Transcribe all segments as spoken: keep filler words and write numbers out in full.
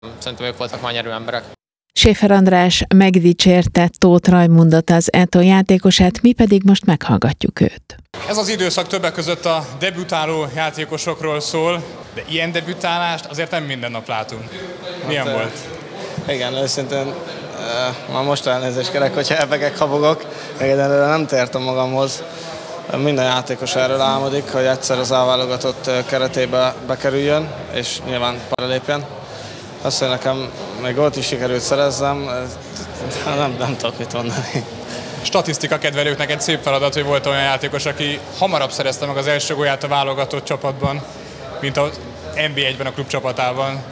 Szerintem ők voltak már nyerő emberek. Schäfer András megdicsérte Tóth Rajmundot, az é té o játékosát, mi pedig most meghallgatjuk őt. Ez az időszak többek között a debütáló játékosokról szól, de ilyen debütálást azért nem minden nap látunk. Milyen hát, volt? Igen, őszintén uh, már most elnézést kérek, hogyha ebegek, habogok, még egyelőre nem tértem magamhoz. Minden játékos erről álmodik, hogy egyszer az A-válogatott keretébe bekerüljön, és nyilván paralépjen. Azt, hogy nekem még gólt is sikerült szerezzem, nem, nem tudok mit mondani. Statisztika kedvelőknek egy szép feladat, hogy volt olyan játékos, aki hamarabb szerezte meg az első gólját a válogatott csapatban, mint az en bé egyben a klub csapatában.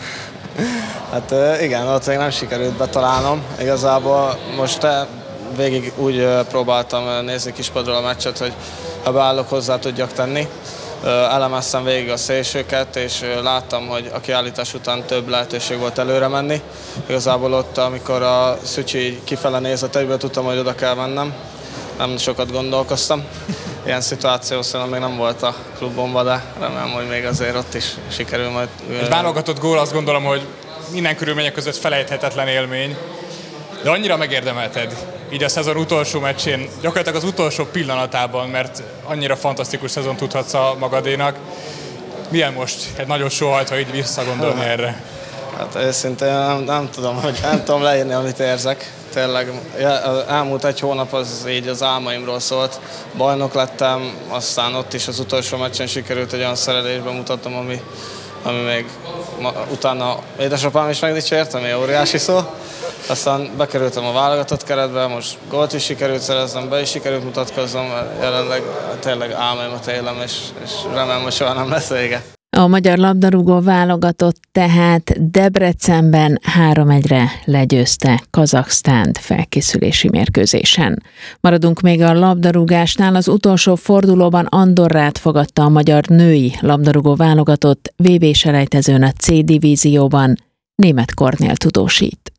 Hát igen, ott még nem sikerült betalálnom. Igazából most végig úgy próbáltam nézni kispadról a meccset, hogy ha beállok, hozzá tudjak tenni. Elemeztem végig a szélsőket, és láttam, hogy a kiállítás után több lehetőség volt előre menni. Igazából ott, amikor a Szücsi kifele nézett egyből, tudtam, hogy oda kell mennem. Nem sokat gondolkoztam. Ilyen szituáció szerintem még nem volt a klubomban, de remélem, hogy még azért ott is sikerül majd. Egy válogatott gól, azt gondolom, hogy minden körülmények között felejthetetlen élmény, de annyira megérdemelted így a szezon utolsó meccsén, gyakorlatilag az utolsó pillanatában, mert annyira fantasztikus szezon tudhatsz a magadénak. Milyen most egy nagyon sóhajtva így visszagondolni erre? Hát őszintén nem, nem tudom, hogy nem tudom leírni, amit érzek. Tényleg elmúlt egy hónap az így az álmaimról szólt. Bajnok lettem, aztán ott is az utolsó meccsen sikerült egy olyan szerelésbe mutatnom, ami, ami még ma, utána édesapám is megdicsért, ami óriási szó. Aztán bekerültem a válogatott keretbe, most gólt is sikerült szereznem, be is sikerült mutatkoznom, jelenleg tényleg álmaimat élem, és, és remélem, hogy soha nem lesz vége. A magyar labdarúgó válogatott tehát Debrecenben három egyre legyőzte Kazaksztánt felkészülési mérkőzésen. Maradunk még a labdarúgásnál, az utolsó fordulóban Andorrát fogadta a magyar női labdarúgó válogatott vé bé-selejtezőn a C divízióban, Németh Kornél tudósít.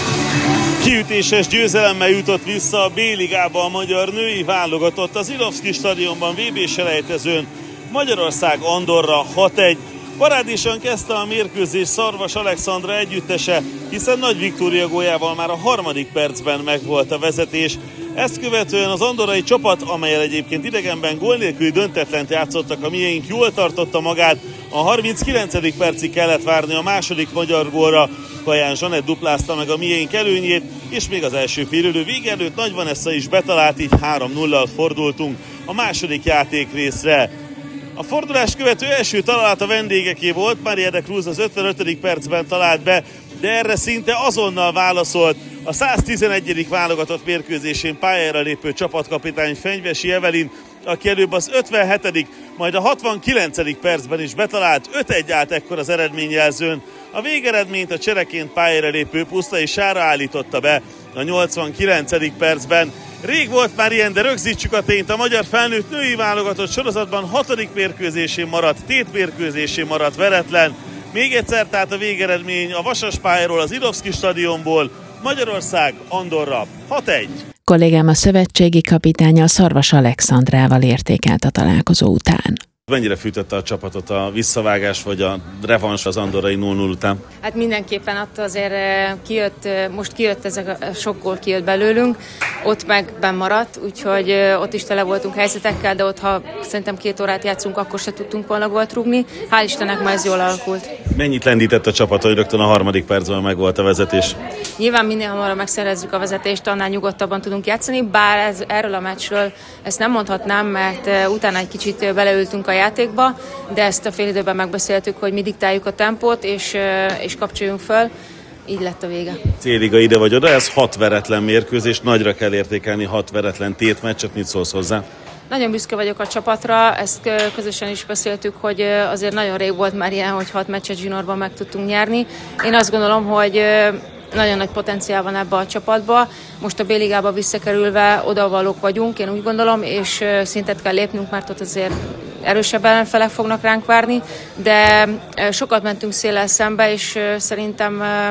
Kiütéses győzelemmel jutott vissza a B-ligába a magyar női válogatott az Ilovszki stadionban vé bé-selejtezőn. Magyarország Andorra hat egy. Parádésan kezdte a mérkőzés Szarvas Alexandra együttese, hiszen Nagy Viktória góljával már a harmadik percben megvolt a vezetés. Ezt követően az andorrai csapat, amellyel egyébként idegenben gól nélküli döntetlent játszottak, a miénk jól tartotta magát. A harminckilencedik percig kellett várni a második magyar gólra. Kaján Zsanett duplázta meg a miénk előnyét, és még az első félidő vége előtt Nagy Vanessa is betalált, így három nullal fordultunk a második játékrészre. A fordulást követő első találat a vendégeké volt, Maria de Cruz az ötvenötödik percben talált be, de erre szinte azonnal válaszolt a száztizenegyedik válogatott mérkőzésén pályára lépő csapatkapitány Fenyvesi Evelin, aki előbb az ötvenhetedik majd a hatvankilencedik percben is betalált, öt egy állt ekkor az eredményjelzőn. A végeredményt a csereként pályára lépő Pusztai Sára állította be a nyolcvankilencedik percben. Rég volt már ilyen, de rögzítsük a tényt, a magyar felnőtt női válogatott sorozatban hatodik mérkőzésén maradt, tét mérkőzésén maradt veretlen. Még egyszer tehát a végeredmény a Vasas pályáról, az Ilovszki stadionból, Magyarország Andorra hat egy. Kollégám a szövetségi kapitánya Szarvas Alexandrával értékelt a találkozó után. Mennyire fűtötte a csapatot a visszavágás vagy a revans az andorrai nulla nulla után? Hát mindenképpen ott azért kijött, most kijött ez a sok gól kijött belőlünk, ott meg bennmaradt, úgyhogy ott is tele voltunk helyzetekkel, de ott ha szerintem két órát játszunk, akkor se tudtunk volna gólt rúgni. Hál' Istennek ma ez jól alakult. Mennyit lendített a csapat, hogy rögtön a harmadik percben meg volt a vezetés? Nyilván minél hamarabb megszerezzük a vezetést, annál nyugodtabban tudunk játszani, bár ez, erről a meccsről ezt nem mondhatnám, mert utána egy kicsit beleültünk a játékba, de ezt a fél időben megbeszéltük, hogy mi diktáljuk a tempót, és, és kapcsoljunk föl. Így lett a vége. C-liga ide vagy oda, ez hat veretlen mérkőzés, nagyra kell értékelni hat veretlen tétmeccset, mit szólsz hozzá? Nagyon büszke vagyok a csapatra, ezt közösen is beszéltük, hogy azért nagyon rég volt már ilyen, hogy hat meccset zsinórban meg tudtunk nyerni. Én azt gondolom, hogy nagyon nagy potenciál van ebbe a csapatba. Most a B-ligába visszakerülve odavalók vagyunk, én úgy gondolom, és szintet kell lépnünk, mert ott azért erősebb ellenfelek fognak ránk várni, de sokat mentünk széllel szembe, és szerintem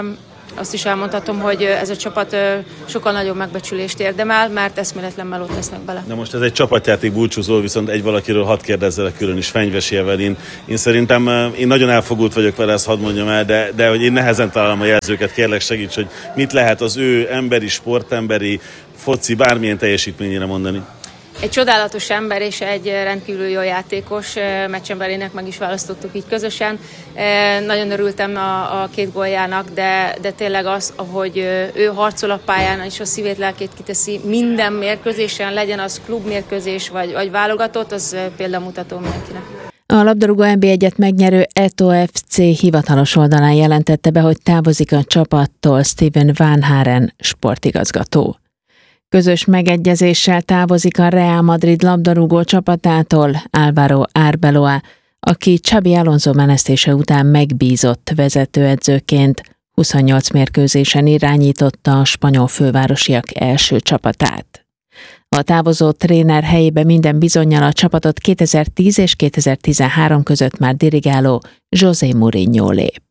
azt is elmondhatom, hogy ez a csapat sokkal nagyobb megbecsülést érdemel, mert eszméletlen melót tesznek bele. Na most ez egy csapatjáték búcsúzó, viszont egy valakiről hadd kérdezzelek külön is, Fenyvesi Evelin. Én szerintem, én nagyon elfogult vagyok vele, ezt hadd mondjam el, de, de hogy én nehezen találom a jelzőket, kérlek segíts, hogy mit lehet az ő emberi, sportemberi, foci, bármilyen teljesítményére mondani. Egy csodálatos ember és egy rendkívül jó játékos, meccsemberének meg is választottuk így közösen. Nagyon örültem a, a két góljának, de, de tényleg az, ahogy ő harcol a pályán, és a szívét, lelkét kiteszi minden mérkőzésen, legyen az klubmérkőzés vagy, vagy válogatott, az példamutató mindenkinek. A labdarúgó en bé egyet megnyerő Eto ef cé hivatalos oldalán jelentette be, hogy távozik a csapattól Steven Van Haren sportigazgató. Közös megegyezéssel távozik a Real Madrid labdarúgó csapatától Álvaro Arbeloa, aki Xabi Alonso menesztése után megbízott vezetőedzőként, huszonnyolc mérkőzésen irányította a spanyol fővárosiak első csapatát. A távozó tréner helyébe minden bizonnyal a csapatot kétezer-tíz és kétezer-tizenhárom között már dirigáló José Mourinho lép.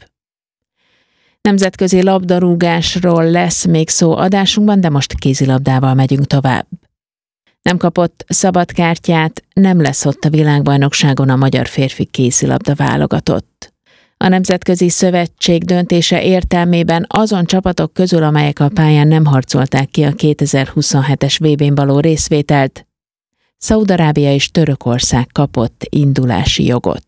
Nemzetközi labdarúgásról lesz még szó adásunkban, de most kézilabdával megyünk tovább. Nem kapott szabadkártyát, nem lesz ott a világbajnokságon a magyar férfi kézilabda válogatott. A Nemzetközi Szövetség döntése értelmében azon csapatok közül, amelyek a pályán nem harcolták ki a kétezer-huszonhetes vé bén való részvételt, Szaúd-Arábia és Törökország kapott indulási jogot.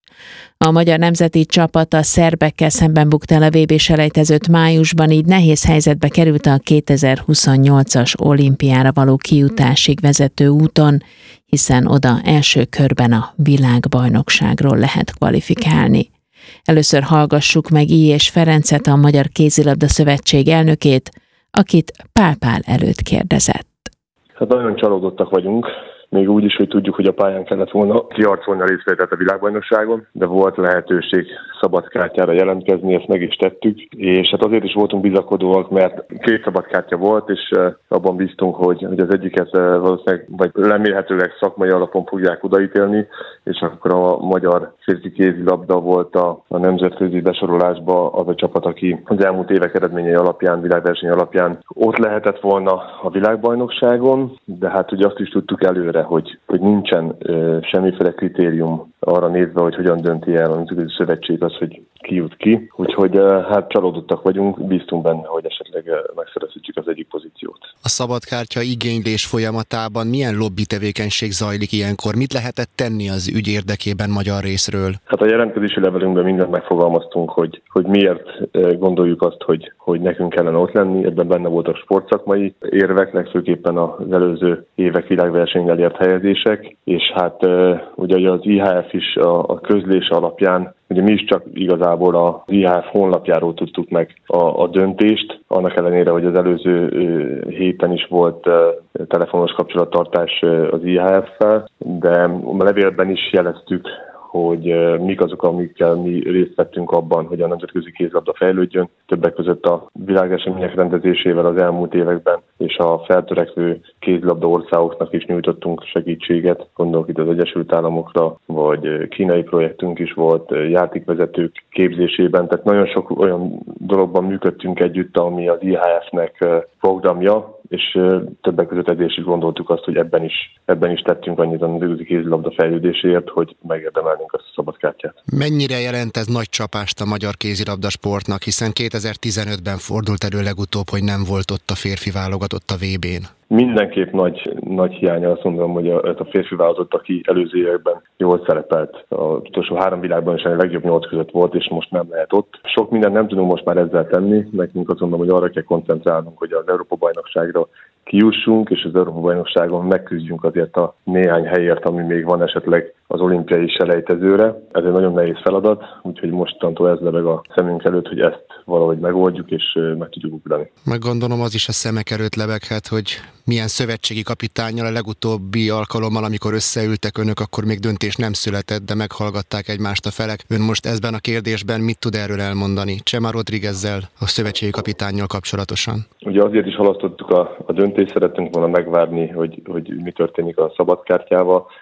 A magyar nemzeti csapat a szerbekkel szemben bukta el a vé bé-selejtezőt májusban, így nehéz helyzetbe került a kétezer-huszonnyolcas olimpiára való kijutásig vezető úton, hiszen oda első körben a világbajnokságról lehet kvalifikálni. Először hallgassuk meg I. és Ferencet, a Magyar Kézilabda Szövetség elnökét, akit Pál Pál előtt kérdezett. Hát nagyon csalódottak vagyunk. Még úgy is, hogy tudjuk, hogy a pályán kellett volna kiharcolni a részvételt a világbajnokságon, de volt lehetőség szabadkártyára jelentkezni, ezt meg is tettük, és hát azért is voltunk bizakodóak, mert két szabadkártya volt, és abban bíztunk, hogy, hogy az egyiket valószínűleg, vagy remélhetőleg szakmai alapon fogják odaítélni, és akkor a magyar férfi kézilabda volt a, a nemzetközi besorolásban az a csapat, aki az elmúlt évek eredményei alapján, világverseny alapján ott lehetett volna a világbajnokságon, de hát ugye azt is tudtuk előre, hogy, hogy nincsen ö, semmiféle kritérium arra nézve, hogy hogyan dönti el a Nemzetközi Szövetség az, hogy ki jut ki. Úgyhogy ö, hát csalódottak vagyunk, bíztunk benne, hogy esetleg megszerezhetjük az egyik pozíciót. A szabadkártya igénylés folyamatában milyen lobby tevékenység zajlik ilyenkor? Mit lehetett tenni az ügy érdekében magyar részről? Hát a jelentkezési levelünkben mindent megfogalmaztunk, hogy, hogy miért gondoljuk azt, hogy, hogy nekünk kellene ott lenni. Ebben benne voltak sportszakmai érvek, legfőképpen az előző évek világversenyen elért helyezések, és hát ugye az i há ef is a, a közlés alapján, ugye mi is csak igazából az i há ef honlapjáról tudtuk meg a, a döntést, annak ellenére, hogy az előző héten is volt telefonos kapcsolattartás az i há ef-fel, de a levélben is jeleztük, hogy mik azok, amikkel mi részt vettünk abban, hogy a nemzetközi kézilabda fejlődjön. Többek között a világesemények rendezésével az elmúlt években, és a feltörekvő kézilabda országoknak is nyújtottunk segítséget. Gondolok itt az Egyesült Államokra, vagy kínai projektünk is volt, játékvezetők képzésében. Tehát nagyon sok olyan dologban működtünk együtt, ami az i há ef-nek programja, és többek között ezért is gondoltuk azt, hogy ebben is, ebben is tettünk annyit a nemzetközi kézilabda fejlődéséért, hogy megérdemelnénk azt a szabadkártyát. Mennyire jelent ez nagy csapást a magyar kézilabda sportnak, hiszen kétezer-tizenötben fordult elő legutóbb, hogy nem volt ott a férfi válogatott a vé bén? Mindenképp nagy, nagy hiánya, azt mondom, hogy a, a férfi válogatott, aki előző években jól szerepelt. Az utolsó három világban is a legjobb nyolc között volt, és most nem lehet ott. Sok mindent nem tudunk most már ezzel tenni. Nekünk azt mondom, hogy arra kell koncentrálnunk, hogy az Európa-bajnokságra kijussunk, és az Európa-bajnokságon megküzdjünk azért a néhány helyért, ami még van esetleg az olimpiai selejtezőre. Ez egy nagyon nehéz feladat, úgyhogy mostantól ez lebeg a szemünk előtt, hogy ezt valahogy megoldjuk, és meg tudjuk ugrani. Meg gondolom az is a szemek előtt lebeghet, hogy milyen szövetségi kapitánnyal a legutóbbi alkalommal, amikor összeültek önök, akkor még döntés nem született, de meghallgatták egymást a felek. Ön most ezben a kérdésben mit tud erről elmondani? Chema Rodríguezzel, a szövetségi kapitánnyal kapcsolatosan? Ugye azért is halasztottuk a, a döntést, szerettünk volna megvárni, hogy, hogy mi történik a szabadkártyával,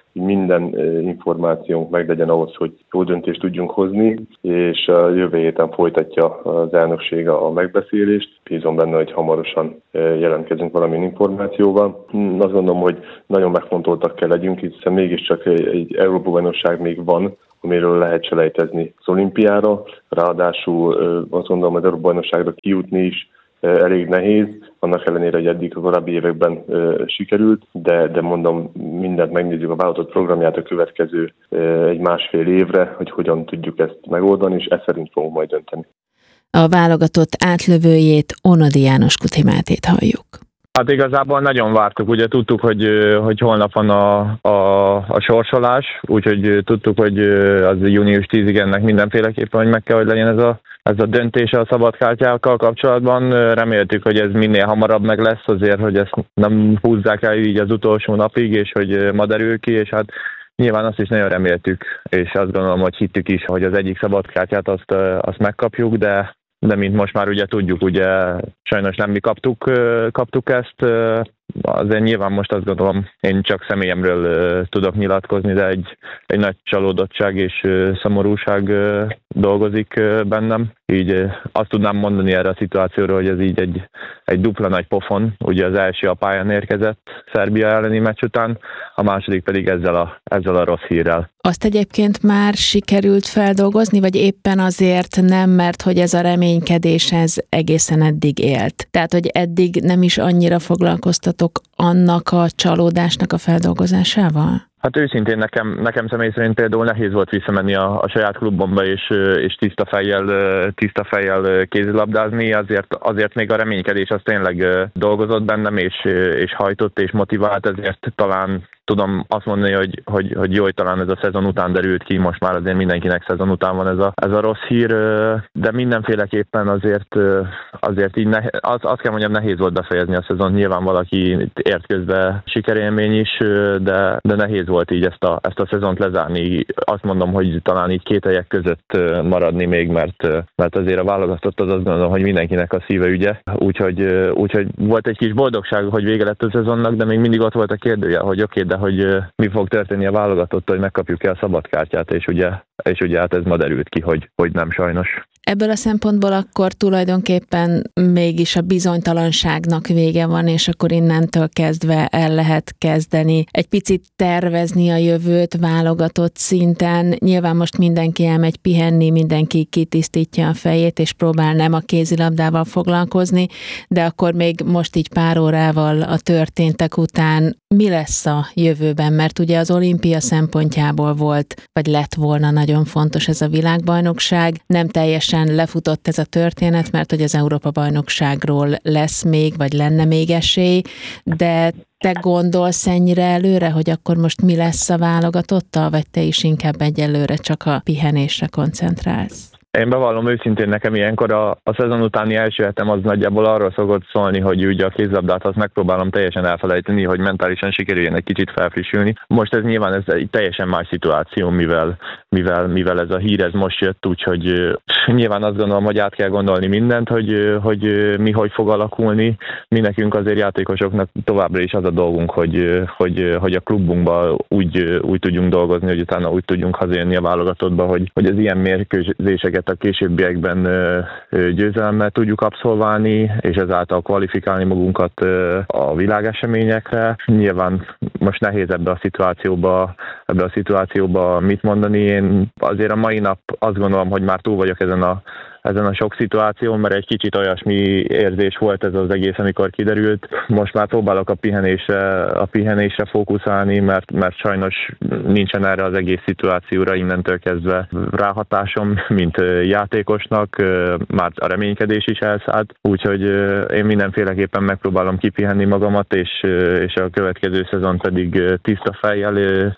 minden információnk meglegyen ahhoz, hogy jó döntést tudjunk hozni, és a jövő héten folytatja az elnökség a megbeszélést. Bízom benne, hogy hamarosan jelentkezünk valamilyen információval. Azt gondolom, hogy nagyon megfontoltak kell legyünk, hiszen mégiscsak egy Európa-bajnokság még van, amiről lehet selejtezni az olimpiára. Ráadásul azt gondolom, az Európa-bajnokságra kijutni is elég nehéz, annak ellenére, hogy eddig a korábbi években e, sikerült, de, de mondom, mindent megnézzük a vállalatot programját a következő e, egy másfél évre, hogy hogyan tudjuk ezt megoldani, és ezt szerint fogunk majd dönteni. A válogatott átlövőjét, Onodi János Kutimátét halljuk. Hát igazából nagyon vártuk, ugye tudtuk, hogy, hogy holnap van a, a, a sorsolás, úgyhogy tudtuk, hogy az június tízig ennek mindenféleképpen, hogy meg kell, hogy legyen ez a, ez a döntése a szabadkártyákkal kapcsolatban. Reméltük, hogy ez minél hamarabb meg lesz azért, hogy ezt nem húzzák el így az utolsó napig, és hogy ma derül ki, és hát nyilván azt is nagyon reméltük, és azt gondolom, hogy hittük is, hogy az egyik szabadkártyát azt, azt megkapjuk, de de mint most már ugye tudjuk, ugye sajnos nem mi kaptuk, kaptuk ezt, azért nyilván most azt gondolom, én csak személyemről tudok nyilatkozni, de egy, egy nagy csalódottság és szomorúság dolgozik bennem. Így azt tudnám mondani erre a szituációra, hogy ez így egy, egy dupla nagy pofon. Ugye az első a pályán érkezett Szerbia elleni meccs után, a második pedig ezzel a, ezzel a rossz hírrel. Azt egyébként már sikerült feldolgozni, vagy éppen azért nem, mert hogy ez a reménykedés ez egészen eddig élt? Tehát, hogy eddig nem is annyira foglalkoztatok annak a csalódásnak a feldolgozásával? Hát őszintén nekem, nekem személy szerint például nehéz volt visszamenni a, a saját klubomba és, és tiszta fejjel, tiszta fejjel kézilabdázni, azért, azért még a reménykedés az tényleg dolgozott bennem, és, és hajtott és motivált, ezért talán tudom azt mondani, hogy, hogy, hogy jó, hogy talán ez a szezon után derült ki, most már azért mindenkinek szezon után van ez a, ez a rossz hír, de mindenféleképpen azért, azért így nehe, az, azt kell mondjam, nehéz volt befejezni a szezon, nyilván valaki ért közben sikerélmény is, de, de nehéz volt így ezt a, ezt a szezont lezárni. Azt mondom, hogy talán így két helyek között maradni még, mert, mert azért a válogatott az azt gondolom, hogy mindenkinek a szíve ügye. Úgyhogy, úgyhogy volt egy kis boldogság, hogy vége lett a szezonnak, de még mindig ott volt a kérdője, hogy oké, okay, de hogy mi fog történni a válogatott, hogy megkapjuk-e a szabadkártyát, és ugye, és ugye hát ez ma derült ki, hogy, hogy nem sajnos. Ebből a szempontból akkor tulajdonképpen mégis a bizonytalanságnak vége van, és akkor innentől kezdve el lehet kezdeni egy picit tervezni a jövőt válogatott szinten. Nyilván most mindenki elmegy pihenni, mindenki kitisztítja a fejét, és próbál nem a kézilabdával foglalkozni, de akkor még most így pár órával a történtek után mi lesz a jövőben? Mert ugye az olimpia szempontjából volt, vagy lett volna nagyon fontos ez a világbajnokság. Nem teljesen lefutott ez a történet, mert hogy az Európa-bajnokságról lesz még, vagy lenne még esély, de te gondolsz ennyire előre, hogy akkor most mi lesz a válogatottal, vagy te is inkább egyelőre csak a pihenésre koncentrálsz? Én bevallom őszintén, nekem ilyenkor a, a szezon utáni első hetem az nagyjából arról szokott szólni, hogy ugye a kézlabdát azt megpróbálom teljesen elfelejteni, hogy mentálisan sikerüljön egy kicsit felfrissülni. Most ez nyilván ez egy teljesen más szituáció, mivel, mivel, mivel ez a hír ez most jött, úgyhogy nyilván azt gondolom, hogy át kell gondolni mindent, hogy, hogy mi hogy fog alakulni. Mi nekünk azért játékosoknak továbbra is az a dolgunk, hogy, hogy, hogy a klubunkban úgy, úgy tudjunk dolgozni, hogy utána úgy tudjunk hazajönni a válogatottba, hogy, hogy az ilyen mérkőzéseket a későbbiekben győzelemmel tudjuk abszolválni, és ezáltal kvalifikálni magunkat a világeseményekre. Nyilván most nehéz ebbe a szituációba, ebbe a szituációba mit mondani. Én azért a mai nap azt gondolom, hogy már túl vagyok ezen a ezen a sok szituáción, mert egy kicsit olyasmi érzés volt ez az egész, amikor kiderült. Most már próbálok a pihenésre, a pihenésre fókuszálni, mert, mert sajnos nincsen erre az egész szituációra innentől kezdve ráhatásom, mint játékosnak, már a reménykedés is elszállt, úgyhogy én mindenféleképpen megpróbálom kipihenni magamat, és, és a következő szezon pedig tiszta fejjel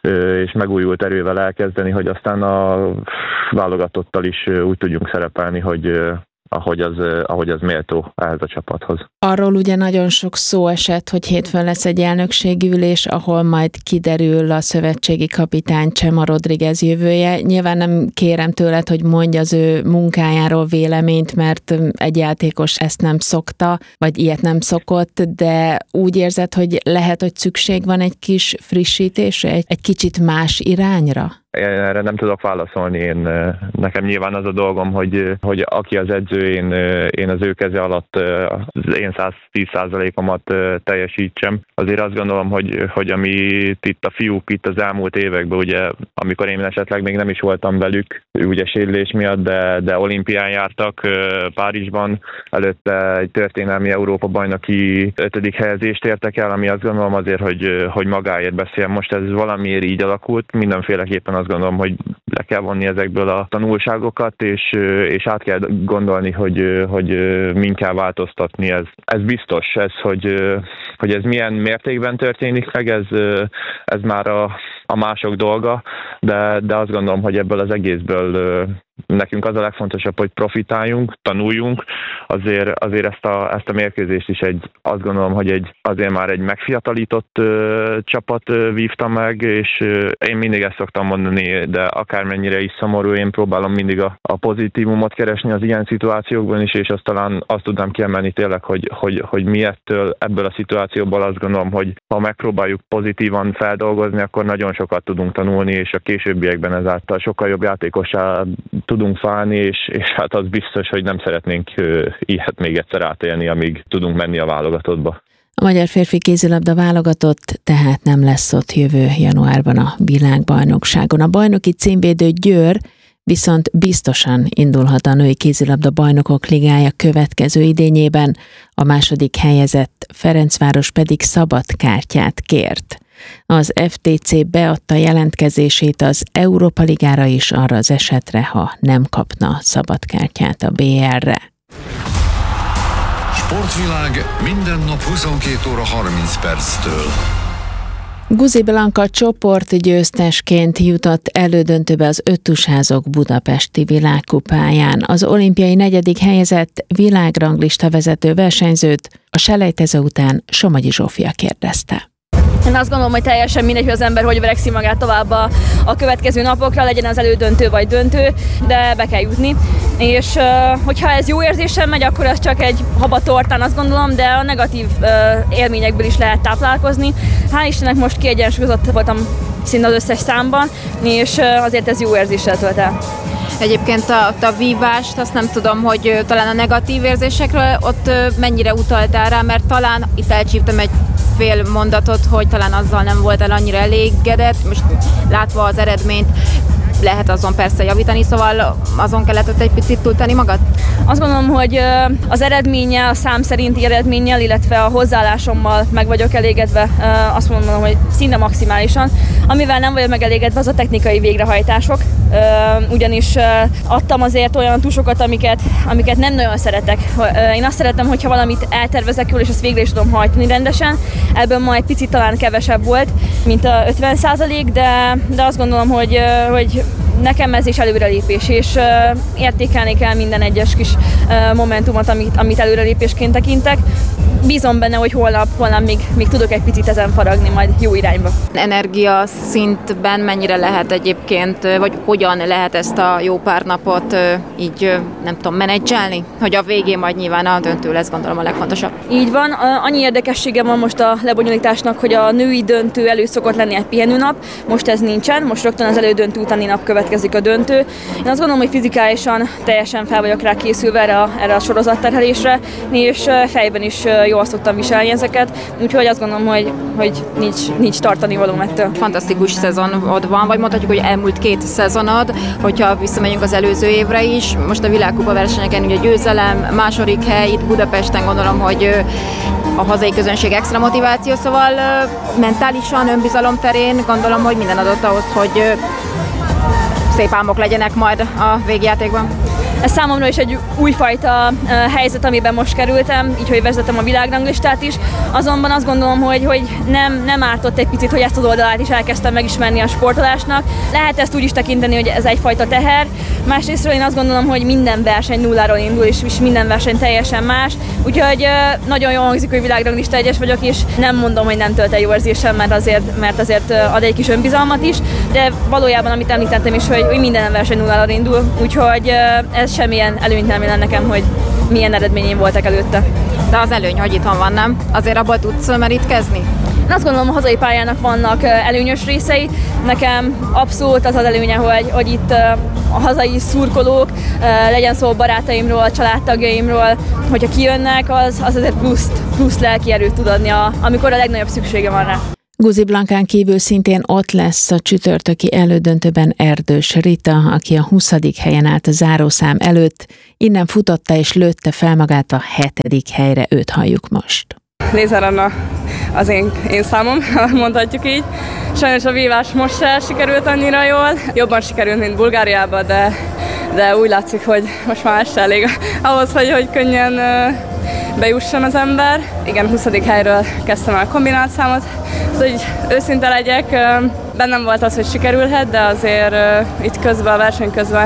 és megújult erővel elkezdeni, hogy aztán a válogatottal is úgy tudjunk szerepelni, hogy, ahogy az, ahogy az méltó ehhez a csapathoz. Arról ugye nagyon sok szó esett, hogy hétfőn lesz egy elnökségi ülés, ahol majd kiderül a szövetségi kapitány Chema Rodriguez jövője. Nyilván nem kérem tőled, hogy mondj az ő munkájáról véleményt, mert egy játékos ezt nem szokta, vagy ilyet nem szokott, de úgy érzed, hogy lehet, hogy szükség van egy kis frissítésre, egy, egy kicsit más irányra? Erre nem tudok válaszolni. Én, nekem nyilván az a dolgom, hogy, hogy aki az edző, én, én az ő keze alatt az én száz tíz százalékomat teljesítsem. Azért azt gondolom, hogy, hogy amit itt a fiúk itt az elmúlt években, ugye, amikor én esetleg még nem is voltam velük, ugye sérülés miatt, de, de olimpián jártak Párizsban, előtte egy történelmi Európa-bajnoki ötödik helyezést értek el, ami azt gondolom azért, hogy, hogy magáért beszél. Most ez valamiért így alakult, mindenféleképpen azt gondolom, hogy le kell vonni ezekből a tanulságokat, és, és át kell gondolni, hogy, hogy min kell változtatni. Ez, ez biztos, ez, hogy, hogy ez milyen mértékben történik meg, ez, ez már a, a mások dolga, de, de azt gondolom, hogy ebből az egészből nekünk az a legfontosabb, hogy profitáljunk, tanuljunk, azért, azért ezt, a, ezt a mérkőzést is egy, azt gondolom, hogy egy, azért már egy megfiatalított ö, csapat ö, vívta meg, és ö, én mindig ezt szoktam mondani, de akármennyire is szomorú, én próbálom mindig a, a pozitívumot keresni az ilyen szituációkban is, és azt talán azt tudnám kiemelni tényleg, hogy, hogy, hogy mi ettől, ebből a szituációból azt gondolom, hogy ha megpróbáljuk pozitívan feldolgozni, akkor nagyon sokat tudunk tanulni, és a későbbiekben ezáltal sokkal jobb játékossá tudunk válni, és, és hát az biztos, hogy nem szeretnénk ilyet még egyszer átélni, amíg tudunk menni a válogatottba. A magyar férfi kézilabda válogatott tehát nem lesz ott jövő januárban a világbajnokságon. A bajnoki címvédő Győr viszont biztosan indulhat a női kézilabda bajnokok ligája következő idényében, a második helyezett Ferencváros pedig szabad kártyát kért. Az ef té cé beadta jelentkezését az Európa Ligára is arra az esetre, ha nem kapna szabadkártyát a bé er-re. Sportvilág minden nap huszonkét óra harminc perctől. Guzi Blanka csoportgyőztesként jutott elődöntőbe az öttusázok budapesti világkupáján. Az olimpiai negyedik helyezett világranglista vezető versenyzőt a selejtező után Somogyi Zsófia kérdezte. Én azt gondolom, hogy teljesen mindegy, hogy az ember hogy verekszi magát tovább a, a következő napokra, legyen az elődöntő vagy döntő, de be kell jutni. És uh, hogyha ez jó érzésen megy, akkor ez csak egy haba tortán, azt gondolom, de a negatív uh, élményekből is lehet táplálkozni. Hál' Istennek most kiegyensúlyozott voltam szinte az összes számban, és uh, azért ez jó érzéssel tölt el. Egyébként a, a vívást, azt nem tudom, hogy talán a negatív érzésekről ott mennyire utaltál rá, mert talán itt elcsíptem egy fél mondatot, hogy talán azzal nem voltál annyira elégedett, most látva az eredményt, lehet azon persze javítani, szóval azon kellett ott egy picit túltenni magad? Azt gondolom, hogy az eredménnyel, a szám szerinti eredménnyel, illetve a hozzáállásommal meg vagyok elégedve, azt mondom, hogy szinte maximálisan. Amivel nem vagyok megelégedve, az a technikai végrehajtások, ugyanis adtam azért olyan tusokat, amiket, amiket nem nagyon szeretek. Én azt szeretem, hogyha valamit eltervezek jól, és azt végre is tudom hajtani rendesen. Ebből ma egy picit talán kevesebb volt, mint a ötven százalék, de, de azt gondolom, hogy, hogy nekem ez is előrelépés, és uh, értékelni kell minden egyes kis uh, momentumot, amit, amit előrelépésként tekintek. Bízom benne, hogy holnap, holnap még, még tudok egy picit ezen faragni, majd jó irányba. Energia szintben mennyire lehet egyébként, vagy hogyan lehet ezt a jó pár napot uh, így, uh, nem tudom, menedzselni? Hogy a végén majd nyilván a döntő lesz, gondolom a legfontosabb. Így van, annyi érdekessége van most a lebonyolításnak, hogy a női döntő elő szokott lenni egy pihenőnap, most ez nincsen, most rögtön az elődöntő utáni nap következik a döntő. Én azt gondolom, hogy fizikálisan teljesen fel vagyok rá készülve erre a, erre a sorozatterhelésre, és fejben is jól szoktam viselni ezeket, úgyhogy azt gondolom, hogy, hogy nincs, nincs tartani valóm ettől. Fantasztikus szezonod van, vagy mondhatjuk, hogy elmúlt két szezonod, hogyha visszamegyünk az előző évre is. Most a világkupa versenyeken ugye győzelem, második hely, itt Budapesten gondolom, hogy a hazai közönség extra motiváció, szóval mentálisan, önbizalom terén gondolom, hogy minden adott ahhoz, hogy szép álmok legyenek majd a végjátékban. Ez számomra is egy újfajta helyzet, amiben most kerültem, így, hogy vezetem a világranglistát is. Azonban azt gondolom, hogy, hogy nem, nem ártott egy picit, hogy ezt az oldalát is elkezdtem megismerni a sportolásnak. Lehet ezt úgy is tekinteni, hogy ez egyfajta teher. Másrésztről én azt gondolom, hogy minden verseny nulláról indul, és, és minden verseny teljesen más. Úgyhogy nagyon jól hangzik, hogy világranglista egyes vagyok, és nem mondom, hogy nem tölt el jó érzésem, mert azért, mert azért ad egy kis önbizalmat is, de valójában, amit említettem is, hogy, hogy minden verseny nulláról indul, úgyhogy ez semmilyen előnyt nem jelent nekem, hogy milyen eredményeim voltak előtte. De az előny, hogy itthon van, nem? Azért abból tudsz merítkezni? Én azt gondolom, a hazai pályának vannak előnyös részei. Nekem abszolút az az előnye, hogy, hogy itt a hazai szurkolók, legyen szó barátaimról, családtagjaimról, hogyha kijönnek, az, az azért plusz, plusz lelki erőt tud adni, a, amikor a legnagyobb szüksége van rá. Guzi Blankán kívül szintén ott lesz a csütörtöki elődöntőben Erdős Rita, aki a huszadik helyen állt a zárószám előtt, innen futotta és lőtte fel magát a hetedik helyre, őt halljuk most. Lézer Anna az én, én számom, mondhatjuk így. Sajnos a vívás most se sikerült annyira jól. Jobban sikerült, mint Bulgáriában, de, de úgy látszik, hogy most már ez elég ahhoz, hogy, hogy könnyen bejusson az ember. Igen, huszadik helyről kezdtem el a kombinált számot. Szóval, hogy őszinte legyek, bennem volt az, hogy sikerülhet, de azért itt közben, a verseny közben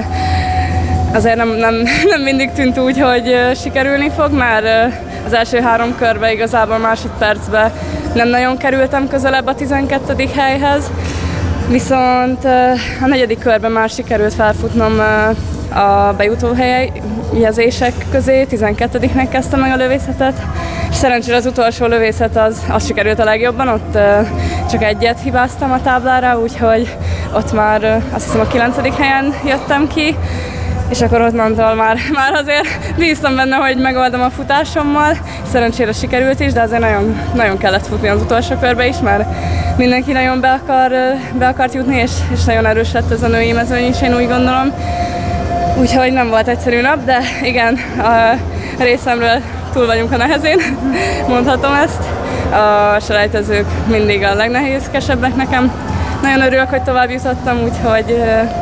azért nem, nem, nem mindig tűnt úgy, hogy sikerülni fog, mert az első három körben igazából másodpercben nem nagyon kerültem közelebb a tizenkettedik helyhez, viszont a negyedik körben már sikerült felfutnom a bejutó helyezések közé, tizenkettediknek kezdtem meg a lövészetet, és szerencsére az utolsó lövészet az, az sikerült a legjobban, ott csak egyet hibáztam a táblára, úgyhogy ott már azt hiszem a kilencedik helyen jöttem ki, és akkor ott mondtól már, már azért bíztam benne, hogy megoldom a futásommal. Szerencsére sikerült is, de azért nagyon, nagyon kellett futni az utolsó körbe is, mert mindenki nagyon be, akar, be akart jutni, és, és nagyon erős lett ez a női mezőny is, én úgy gondolom. Úgyhogy nem volt egyszerű nap, de igen, a részemről túl vagyunk a nehezén, mondhatom ezt. A selejtezők mindig a legnehézkesebbek nekem. Nagyon örülök, hogy tovább jutottam, úgyhogy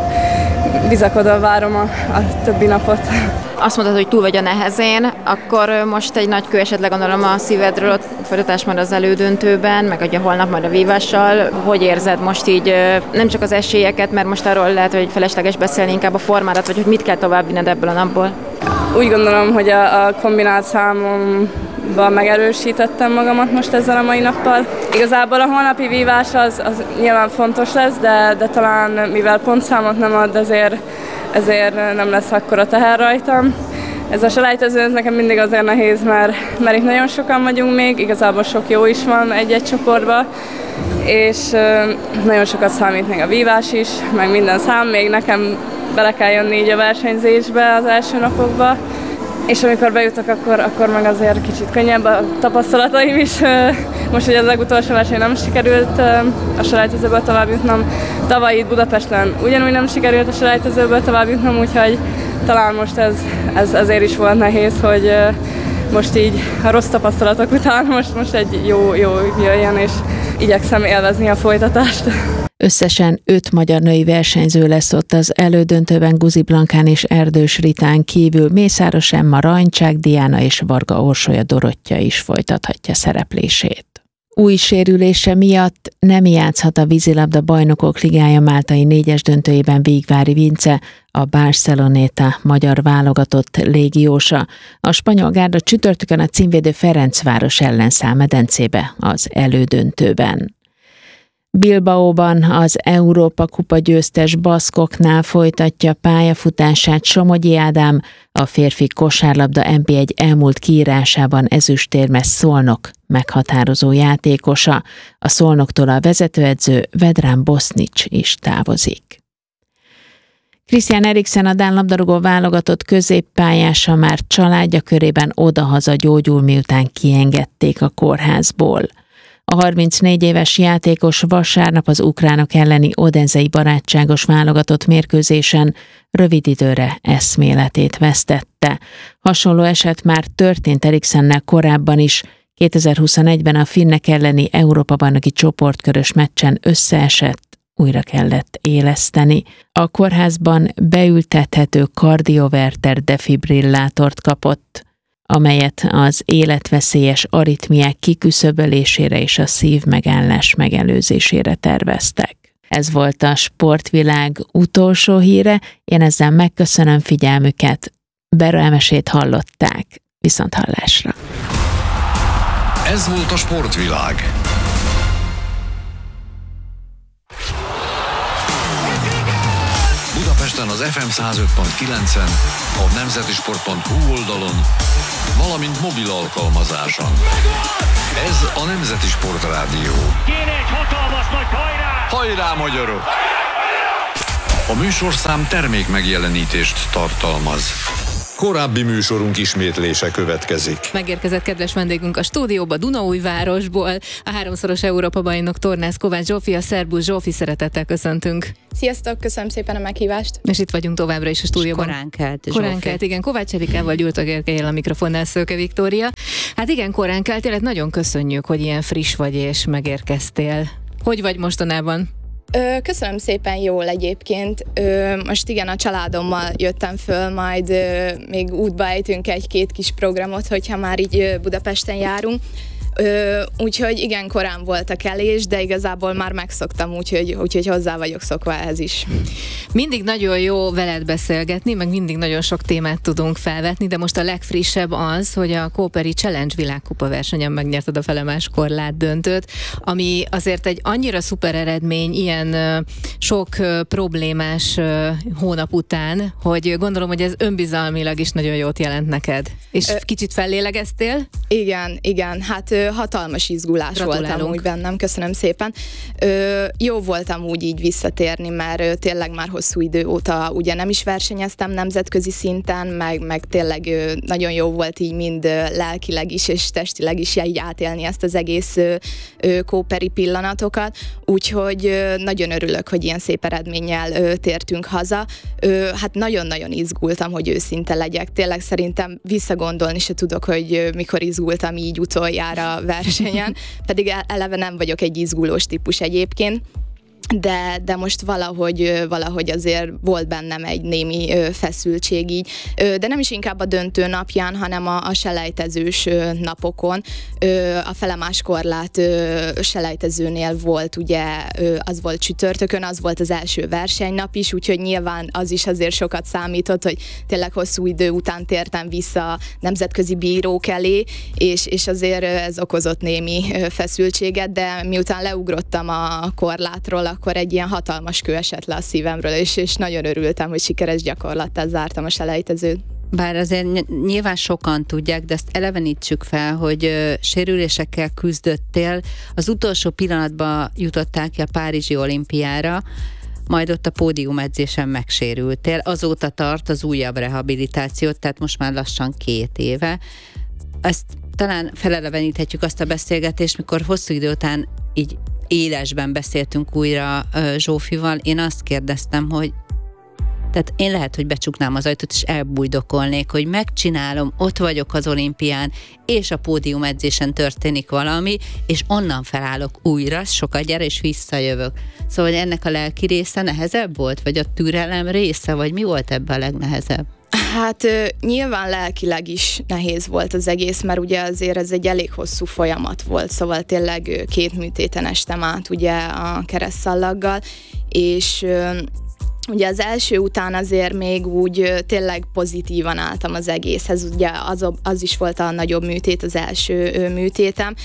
bizakodva várom a, a többi napot. Azt mondtad, hogy túl vagy a nehezén, akkor most egy nagy kő esetleg gondolom a szívedről, ott folytatás majd az elődöntőben, meg ugye holnap majd a vívással. Hogy érzed most így nem csak az esélyeket, mert most arról lehet, hogy felesleges beszélni, inkább a formádat, vagy hogy mit kell tovább vinned ebből a napból? Úgy gondolom, hogy a, a kombinált számomban megerősítettem magamat most ezzel a mai nappal. Igazából a holnapi vívás az, az nyilván fontos lesz, de, de talán mivel pontszámot nem ad, ezért, ezért nem lesz akkora teher rajtam. Ez a selejtező, ez nekem mindig azért nehéz, mert, mert itt nagyon sokan vagyunk még, igazából sok jó is van egy-egy csoportban, és nagyon sokat számít még a vívás is, meg minden szám, még nekem bele kell jönni így a versenyzésbe az első napokba, és amikor bejutok, akkor, akkor meg azért kicsit könnyebb a tapasztalataim is. Most ugye az legutolsó verseny nem sikerült a selejtezőből tovább jutnom. Tavaly itt Budapesten ugyanúgy nem sikerült a selejtezőből tovább jutnom, úgyhogy talán most ez, ez ezért is volt nehéz, hogy most így a rossz tapasztalatok után most, most egy jó, jó jöjjön, és igyekszem élvezni a folytatást. Összesen öt magyar női versenyző lesz ott az elődöntőben Guzi Blankán és Erdős Ritán kívül. Mészáros Emma, Rancsák Diana és Varga Orsolya Dorottya is folytathatja szereplését. Új sérülése miatt nem játszhat a vízilabda bajnokok ligája máltai négyes döntőjében Vígvári Vince, a Barceloneta magyar válogatott légiósa. A spanyol gárda csütörtökön a címvédő Ferencváros ellen száll medencébe az elődöntőben. Bilbaóban az Európa-kupa győztes baszkoknál folytatja pályafutását Somogyi Ádám, a férfi kosárlabda en bé egy elmúlt kiírásában ezüstérmes Szolnok meghatározó játékosa. A Szolnoktól a vezetőedző Vedran Bosnic is távozik. Christian Eriksen, a dán labdarúgó válogatott középpályása már családja körében odahaza gyógyul, miután kiengedték a kórházból. A harmincnégy éves játékos vasárnap az ukránok elleni odenzei barátságos válogatott mérkőzésen rövid időre eszméletét vesztette. Hasonló eset már történt Eriksennel korábban is. kétezer-huszonegyben a finnek elleni Európa-bajnoki csoportkörös meccsen összeesett, újra kellett éleszteni. A kórházban beültethető kardioverter defibrillátort kapott, amelyet az életveszélyes aritmiák kiküszöbölésére és a szívmegállás megelőzésére terveztek. Ez volt a sportvilág utolsó híre, én ezzel megköszönöm figyelmüket. Bero Emesét hallották, viszont hallásra. Ez volt a sportvilág. Budapesten az ef em száz öt pont kilencen, a nemzetisport pont hu oldalon, valamint mobil alkalmazáson. Ez a Nemzeti Sport Rádió. Kéne egy hatalmas nagy hajrá! Hajrá, magyarok! A műsorszám termék megjelenítést tartalmaz. Korábbi műsorunk ismétlése következik. Megérkezett kedves vendégünk a stúdióba Dunaújvárosból, a háromszoros Európa-bajnok tornász Kovács Zsófi, a Szerbusz Zsófi, szeretettel köszöntünk. Sziasztok, köszönöm szépen a meghívást. És itt vagyunk továbbra is a stúdióban. Korán kelt, Zsófi. Korán kelt, igen. Kovács Erikával, Gyurta Gergelyel a mikrofonnál, Szőke Viktória. Hát igen, korán kelt, tényleg nagyon köszönjük, hogy ilyen friss vagy és megérkeztél. Hogy vagy mostanában? Ö, köszönöm szépen, jól egyébként. Ö, most igen, a családommal jöttem föl, majd ö, még útba ejtünk egy-két kis programot, hogyha már így ö, Budapesten járunk. Ö, úgyhogy igen, korán volt a kelés, de igazából már megszoktam, úgyhogy, úgyhogy hozzá vagyok szokva ehhez is. Mindig nagyon jó veled beszélgetni, meg mindig nagyon sok témát tudunk felvetni, de most a legfrissebb az, hogy a Kóperi Challenge világkupa versenyen megnyerted a felemás korlát döntőt, ami azért egy annyira szuper eredmény ilyen uh, sok uh, problémás uh, hónap után, hogy gondolom, hogy ez önbizalmilag is nagyon jót jelent neked. És Ö, kicsit fellélegeztél? Igen, igen, hát hatalmas izgulás voltam úgy bennem, köszönöm szépen. Ö, jó voltam úgy így visszatérni, mert ö, tényleg már hosszú idő óta ugye nem is versenyeztem nemzetközi szinten, meg, meg tényleg ö, nagyon jó volt így mind ö, lelkileg is és testileg is így átélni ezt az egész ö, ö, kóperi pillanatokat, úgyhogy ö, nagyon örülök, hogy ilyen szép eredménnyel ö, tértünk haza. Ö, hát nagyon-nagyon izgultam, hogy őszinte legyek. Tényleg szerintem visszagondolni se tudok, hogy ö, mikor izgultam így utoljára a versenyen, pedig eleve nem vagyok egy izgulós típus egyébként, de, de most valahogy, valahogy azért volt bennem egy némi feszültség így, de nem is inkább a döntő napján, hanem a, a selejtezős napokon. A felemás korlát selejtezőnél volt, ugye az volt csütörtökön, az volt az első versenynap is, úgyhogy nyilván az is azért sokat számított, hogy tényleg hosszú idő után tértem vissza a nemzetközi bírók elé, és, és azért ez okozott némi feszültséget, de miután leugrottam a korlátról, akkor egy ilyen hatalmas kő esett le a szívemről, és, és nagyon örültem, hogy sikeres gyakorlattal zártam a selejtezőt. Bár azért nyilván sokan tudják, de ezt elevenítsük fel, hogy ö, sérülésekkel küzdöttél, az utolsó pillanatban jutottál ki a Párizsi olimpiára, majd ott a pódiumedzésen megsérültél, azóta tart az újabb rehabilitációt, tehát most már lassan két éve. Ezt talán feleleveníthetjük azt a beszélgetést, mikor hosszú idő után így élesben beszéltünk újra uh, Zsófival, én azt kérdeztem, hogy tehát én lehet, hogy becsuknám az ajtót, és elbújdokolnék, hogy megcsinálom, ott vagyok az olimpián, és a pódiumedzésen történik valami, és onnan felállok újra, sokat gyere, és visszajövök. Szóval ennek a lelki része nehezebb volt, vagy a türelem része, vagy mi volt ebben a legnehezebb? Hát nyilván lelkileg is nehéz volt az egész, mert ugye azért ez egy elég hosszú folyamat volt, szóval tényleg két műtéten estem át ugye a keresztszallaggal, és ugye az első után azért még úgy tényleg pozitívan álltam az egészhez, ugye az, az is volt a nagyobb műtét, az első műtétem,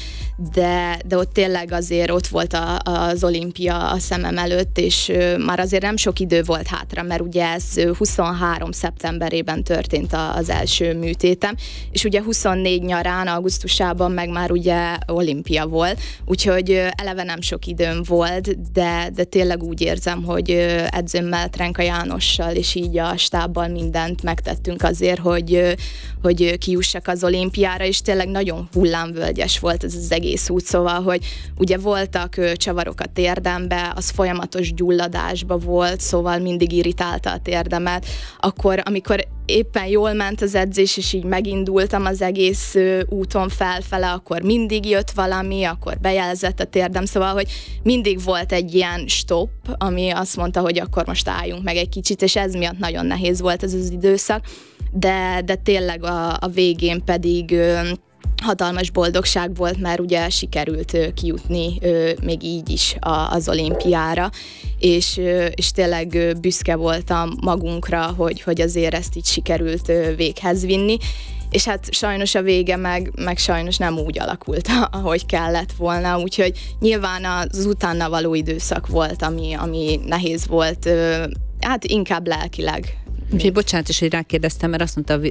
de, de ott tényleg azért ott volt a, az olimpia a szemem előtt, és már azért nem sok idő volt hátra, mert ugye ez huszonhárom szeptemberében történt az első műtétem, és ugye huszonnégy nyarán, augusztusában meg már ugye olimpia volt, úgyhogy eleve nem sok időm volt, de, de tényleg úgy érzem, hogy edzőmmel, Trenka Jánossal és így a stábbal mindent megtettünk azért, hogy, hogy kijussak az olimpiára, és tényleg nagyon hullámvölgyes volt ez az egész út, szóval, hogy ugye voltak csavarok a térdembe, az folyamatos gyulladásba volt, szóval mindig irritálta a térdemet, akkor amikor éppen jól ment az edzés, és így megindultam az egész úton felfele, akkor mindig jött valami, akkor bejelzett a térdem, szóval, hogy mindig volt egy ilyen stop, ami azt mondta, hogy akkor most álljunk meg egy kicsit, és ez miatt nagyon nehéz volt ez az időszak, de, de tényleg a, a végén pedig hatalmas boldogság volt, mert ugye sikerült kijutni még így is az olimpiára, és, és tényleg büszke voltam magunkra, hogy, hogy azért ezt így sikerült véghez vinni, és hát sajnos a vége meg, meg sajnos nem úgy alakult, ahogy kellett volna, úgyhogy nyilván az utána való időszak volt, ami, ami nehéz volt, hát inkább lelkileg. Úgyhogy bocsánat is, hogy rákérdeztem, mert azt mondta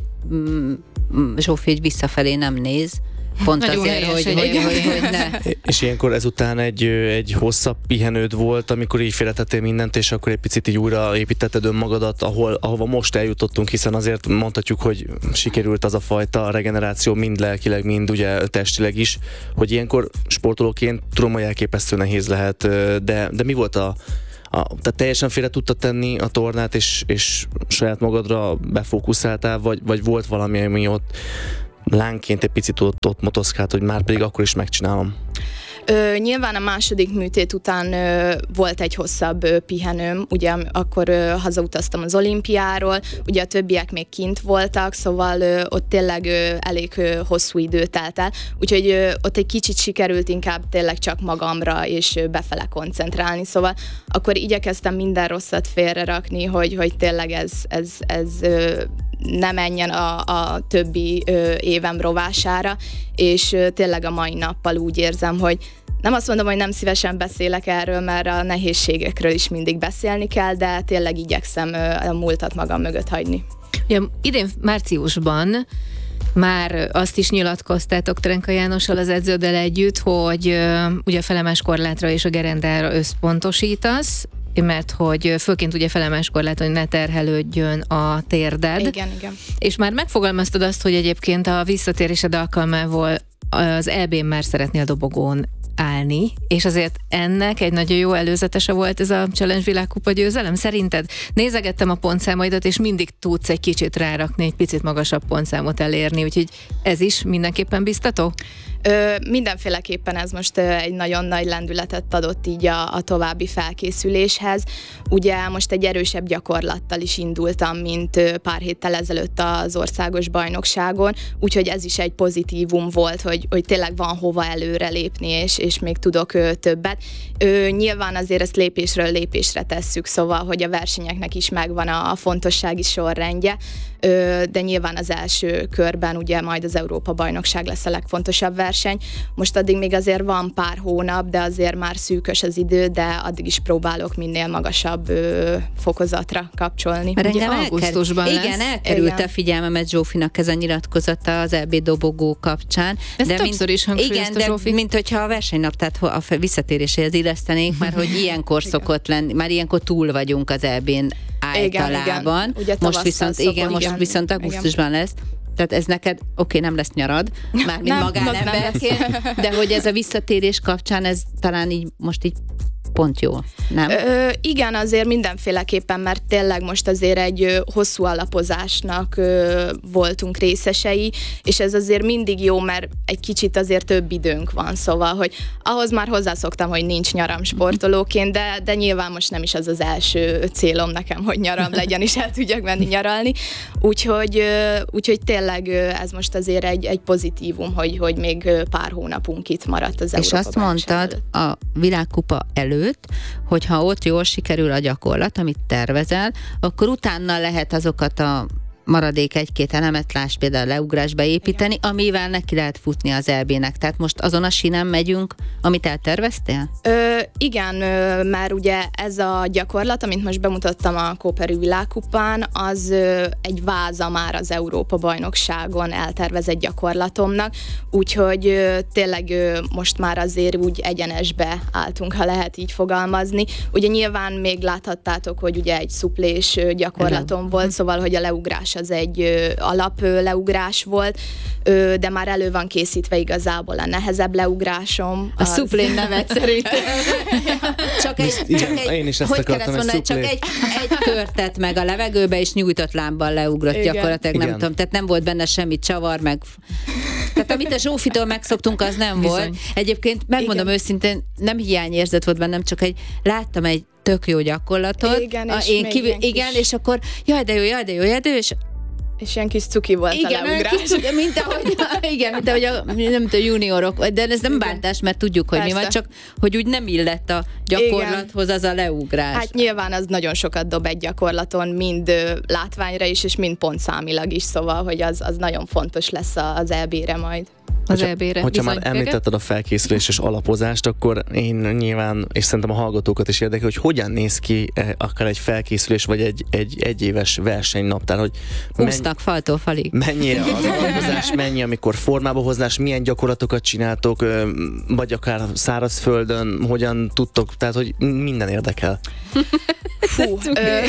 Zsófi, hogy visszafelé nem néz. Pont nagyon azért, helyes, hogy, hogy, hogy, hogy ne. És ilyenkor ezután egy, egy hosszabb pihenőd volt, amikor így félretettél mindent, és akkor egy picit így újra építetted önmagadat, ahol, ahova most eljutottunk, hiszen azért mondhatjuk, hogy sikerült az a fajta regeneráció mind lelkileg, mind ugye testileg is, hogy ilyenkor sportolóként tudom, hogy elképesztő nehéz lehet, de, de mi volt a A, tehát teljesen félre tudtad tenni a tornát, és, és saját magadra befókuszáltál, vagy, vagy volt valami, ami ott lánként egy picit ott, ott motoszkált, hogy már pedig akkor is megcsinálom? Ö, nyilván a második műtét után ö, volt egy hosszabb ö, pihenőm, ugye akkor ö, hazautaztam az olimpiáról, ugye a többiek még kint voltak, szóval ö, ott tényleg ö, elég ö, hosszú idő telt el, úgyhogy ö, ott egy kicsit sikerült inkább tényleg csak magamra és ö, befele koncentrálni, szóval akkor igyekeztem minden rosszat félrerakni, hogy, hogy tényleg ez, ez, ez ö, ne menjen a, a többi ö, évem rovására, és ö, tényleg a mai nappal úgy érzem, hogy nem azt mondom, hogy nem szívesen beszélek erről, mert a nehézségekről is mindig beszélni kell, de tényleg igyekszem ö, a múltat magam mögött hagyni. Ja, idén márciusban már azt is nyilatkoztátok Trenka Jánossal, az edződdel együtt, hogy ö, ugye a felemás korlátra és a gerendára összpontosítasz, mert hogy főként ugye felemás korláton, hogy ne terhelődjön a térded. Igen, igen. És már megfogalmaztad azt, hogy egyébként a visszatérésed alkalmával az é bén már szeretnél dobogón állni, és azért ennek egy nagyon jó előzetese volt ez a Challenge világkupa győzelem. Szerinted? Nézegettem a pontszámaidat, és mindig tudsz egy kicsit rárakni, egy picit magasabb pontszámot elérni, úgyhogy ez is mindenképpen biztató? Ö, mindenféleképpen ez most ö, egy nagyon nagy lendületet adott így a, a további felkészüléshez. Ugye most egy erősebb gyakorlattal is indultam, mint ö, pár héttel ezelőtt az országos bajnokságon, úgyhogy ez is egy pozitívum volt, hogy, hogy tényleg van hova előrelépni, és, és még tudok ö, többet. Ö, nyilván azért ezt lépésről lépésre tesszük, szóval, hogy a versenyeknek is megvan a, a fontossági sorrendje, ö, de nyilván az első körben ugye majd az Európa-bajnokság lesz a legfontosabb verseny. Most addig még azért van pár hónap, de azért már szűkös az idő, de addig is próbálok minél magasabb ö, fokozatra kapcsolni. Mert ugye augusztusban lesz. Igen, elkerült Igen. a figyelmemet Zsófinak ez a nyilatkozata az é bé dobogó kapcsán. Ezt de többször mint, is hangsúlyozta igen, Zsófi. de mint hogyha a versenynap, tehát a visszatéréséhez illesztenénk, mert hogy ilyenkor szokott lenni, már ilyenkor túl vagyunk az é bén általában. Igen, igen. Most viszont, szokott, igen, most igen. viszont augusztusban lesz. Tehát ez neked, oké, okay, nem lesz nyarad, már mint magánemberként, de hogy ez a visszatérés kapcsán, ez talán így most így pont jó, nem? Ö, igen, azért mindenféleképpen, mert tényleg most azért egy ö, hosszú alapozásnak ö, voltunk részesei, és ez azért mindig jó, mert egy kicsit azért több időnk van, szóval, hogy ahhoz már hozzászoktam, hogy nincs nyaram sportolóként, de, de nyilván most nem is az az első célom nekem, hogy nyaram legyen, és el tudjak menni nyaralni. Úgyhogy, ö, úgyhogy tényleg ö, ez most azért egy, egy pozitívum, hogy, hogy még ö, pár hónapunk itt maradt az És azt mondtad a világkupa előtt, hogyha ott jól sikerül a gyakorlat, amit tervezel, akkor utána lehet azokat a maradék egy-két elemet, láss például leugrásba építeni, igen, amivel neki lehet futni az é bének. Tehát most azon a sínen megyünk, amit elterveztél? Ö, igen, ö, már ugye ez a gyakorlat, amit most bemutattam a Kóperi világkupán, az ö, egy váza már az Európa-bajnokságon eltervezett gyakorlatomnak, úgyhogy ö, tényleg ö, most már azért úgy egyenesbe álltunk, ha lehet így fogalmazni. Ugye nyilván még láthattátok, hogy ugye egy szuplés gyakorlatom volt, szóval, hogy a leugrás az egy ö, alap ö, leugrás volt, ö, de már elő van készítve igazából a nehezebb leugrásom. A az... szuplén nevet szerintem. Csak egy, csak egy, én is ezt hogy akartam, mondani, egy csak egy, egy körtet meg a levegőbe, és nyújtott lábbal leugrott. Igen. Gyakorlatilag, nem Igen. tudom, tehát nem volt benne semmi csavar, meg... Tehát amit a Zsófitól megszoktunk, az nem Bizony. volt. Egyébként megmondom Igen. őszintén, nem hiányérzet volt bennem, csak egy, láttam egy tök jó gyakorlatot. Igen, a, és én még kívül, ilyen igen, kis... és akkor jaj, de jó, jaj, de jó, jaj, de jó, és És ilyen kis cuki volt igen, a leugrás. Kis, mint ahogy, igen, mint ahogy a, nem tudom, juniorok, de ez nem igen. bántás, mert tudjuk, hogy Persze. mi van, csak hogy úgy nem illett a gyakorlathoz igen. az a leugrás. Hát nyilván az nagyon sokat dob egy gyakorlaton, mind látványra is, és mind pontszámilag is, szóval, hogy az, az nagyon fontos lesz az é bé-re majd. Az é bé-re. Hogyha már említetted a felkészülés és alapozást, akkor én nyilván, és szerintem a hallgatókat is érdekel, hogy hogyan néz ki akár egy felkészülés, vagy egy, egy egyéves versenynaptár, hogy húztak faltól falig. Mennyi az alapozás, mennyi, amikor formába hoznás, milyen gyakorlatokat csináltok, vagy akár szárazföldön, hogyan tudtok, tehát hogy minden érdekel. Fú, ö,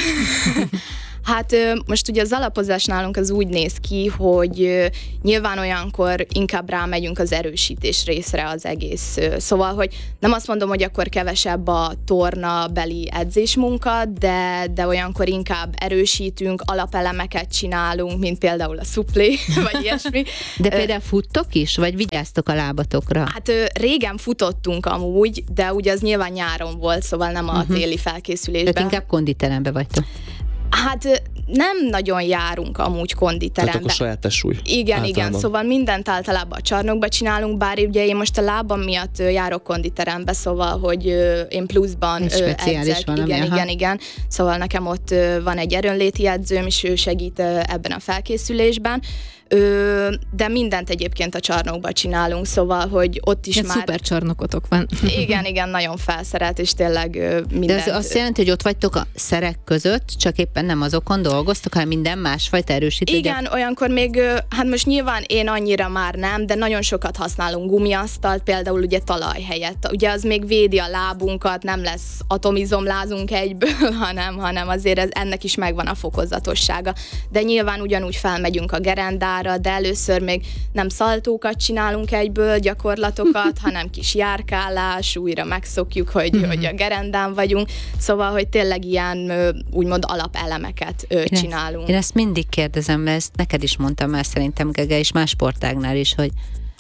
hát most ugye az alapozás nálunk az úgy néz ki, hogy nyilván olyankor inkább rámegyünk az erősítés részre az egész. Szóval, hogy nem azt mondom, hogy akkor kevesebb a torna beli edzésmunka, de, de olyankor inkább erősítünk, alapelemeket csinálunk, mint például a szuplé, vagy ilyesmi. De például futtok is, vagy vigyáztok a lábatokra? Hát régen futottunk amúgy, de ugye az nyilván nyáron volt, szóval nem a uh-huh. téli felkészülésben. Tehát inkább konditerembe vagytok. Hát nem nagyon járunk amúgy konditerembe. Tehát akkor saját testsúly. Igen, általában. igen, szóval mindent általában a csarnokba csinálunk, bár ugye én most a lábam miatt járok konditerembe, szóval, hogy én pluszban edzek. Valami, igen, aha. igen, igen. Szóval nekem ott van egy erőnléti edzőm, és ő segít ebben a felkészülésben. Ö, de mindent egyébként a csarnokban csinálunk, szóval, hogy ott is egy már... szuper csarnokotok van. Igen, igen, nagyon felszerelt, és tényleg mindent... De az azt jelenti, hogy ott vagytok a szerek között, csak éppen nem azokon dolgoztok, hanem minden másfajta erősítő. Igen, de... olyankor még, hát most nyilván én annyira már nem, de nagyon sokat használunk gumiasztalt, például ugye talaj helyett. Ugye az még védi a lábunkat, nem lesz atomizomlázunk egyből, hanem, hanem azért ez, ennek is megvan a fokozatossága. De nyilván ugyanúgy felmegyünk a gerendára, de először még nem szaltókat csinálunk egyből, gyakorlatokat, hanem kis járkálás, újra megszokjuk, hogy, mm-hmm. hogy a gerendán vagyunk, szóval, hogy tényleg ilyen úgymond alapelemeket én csinálunk. Ezt, én ezt mindig kérdezem, mert ezt neked is mondtam már szerintem, Gege, és más sportágnál is, hogy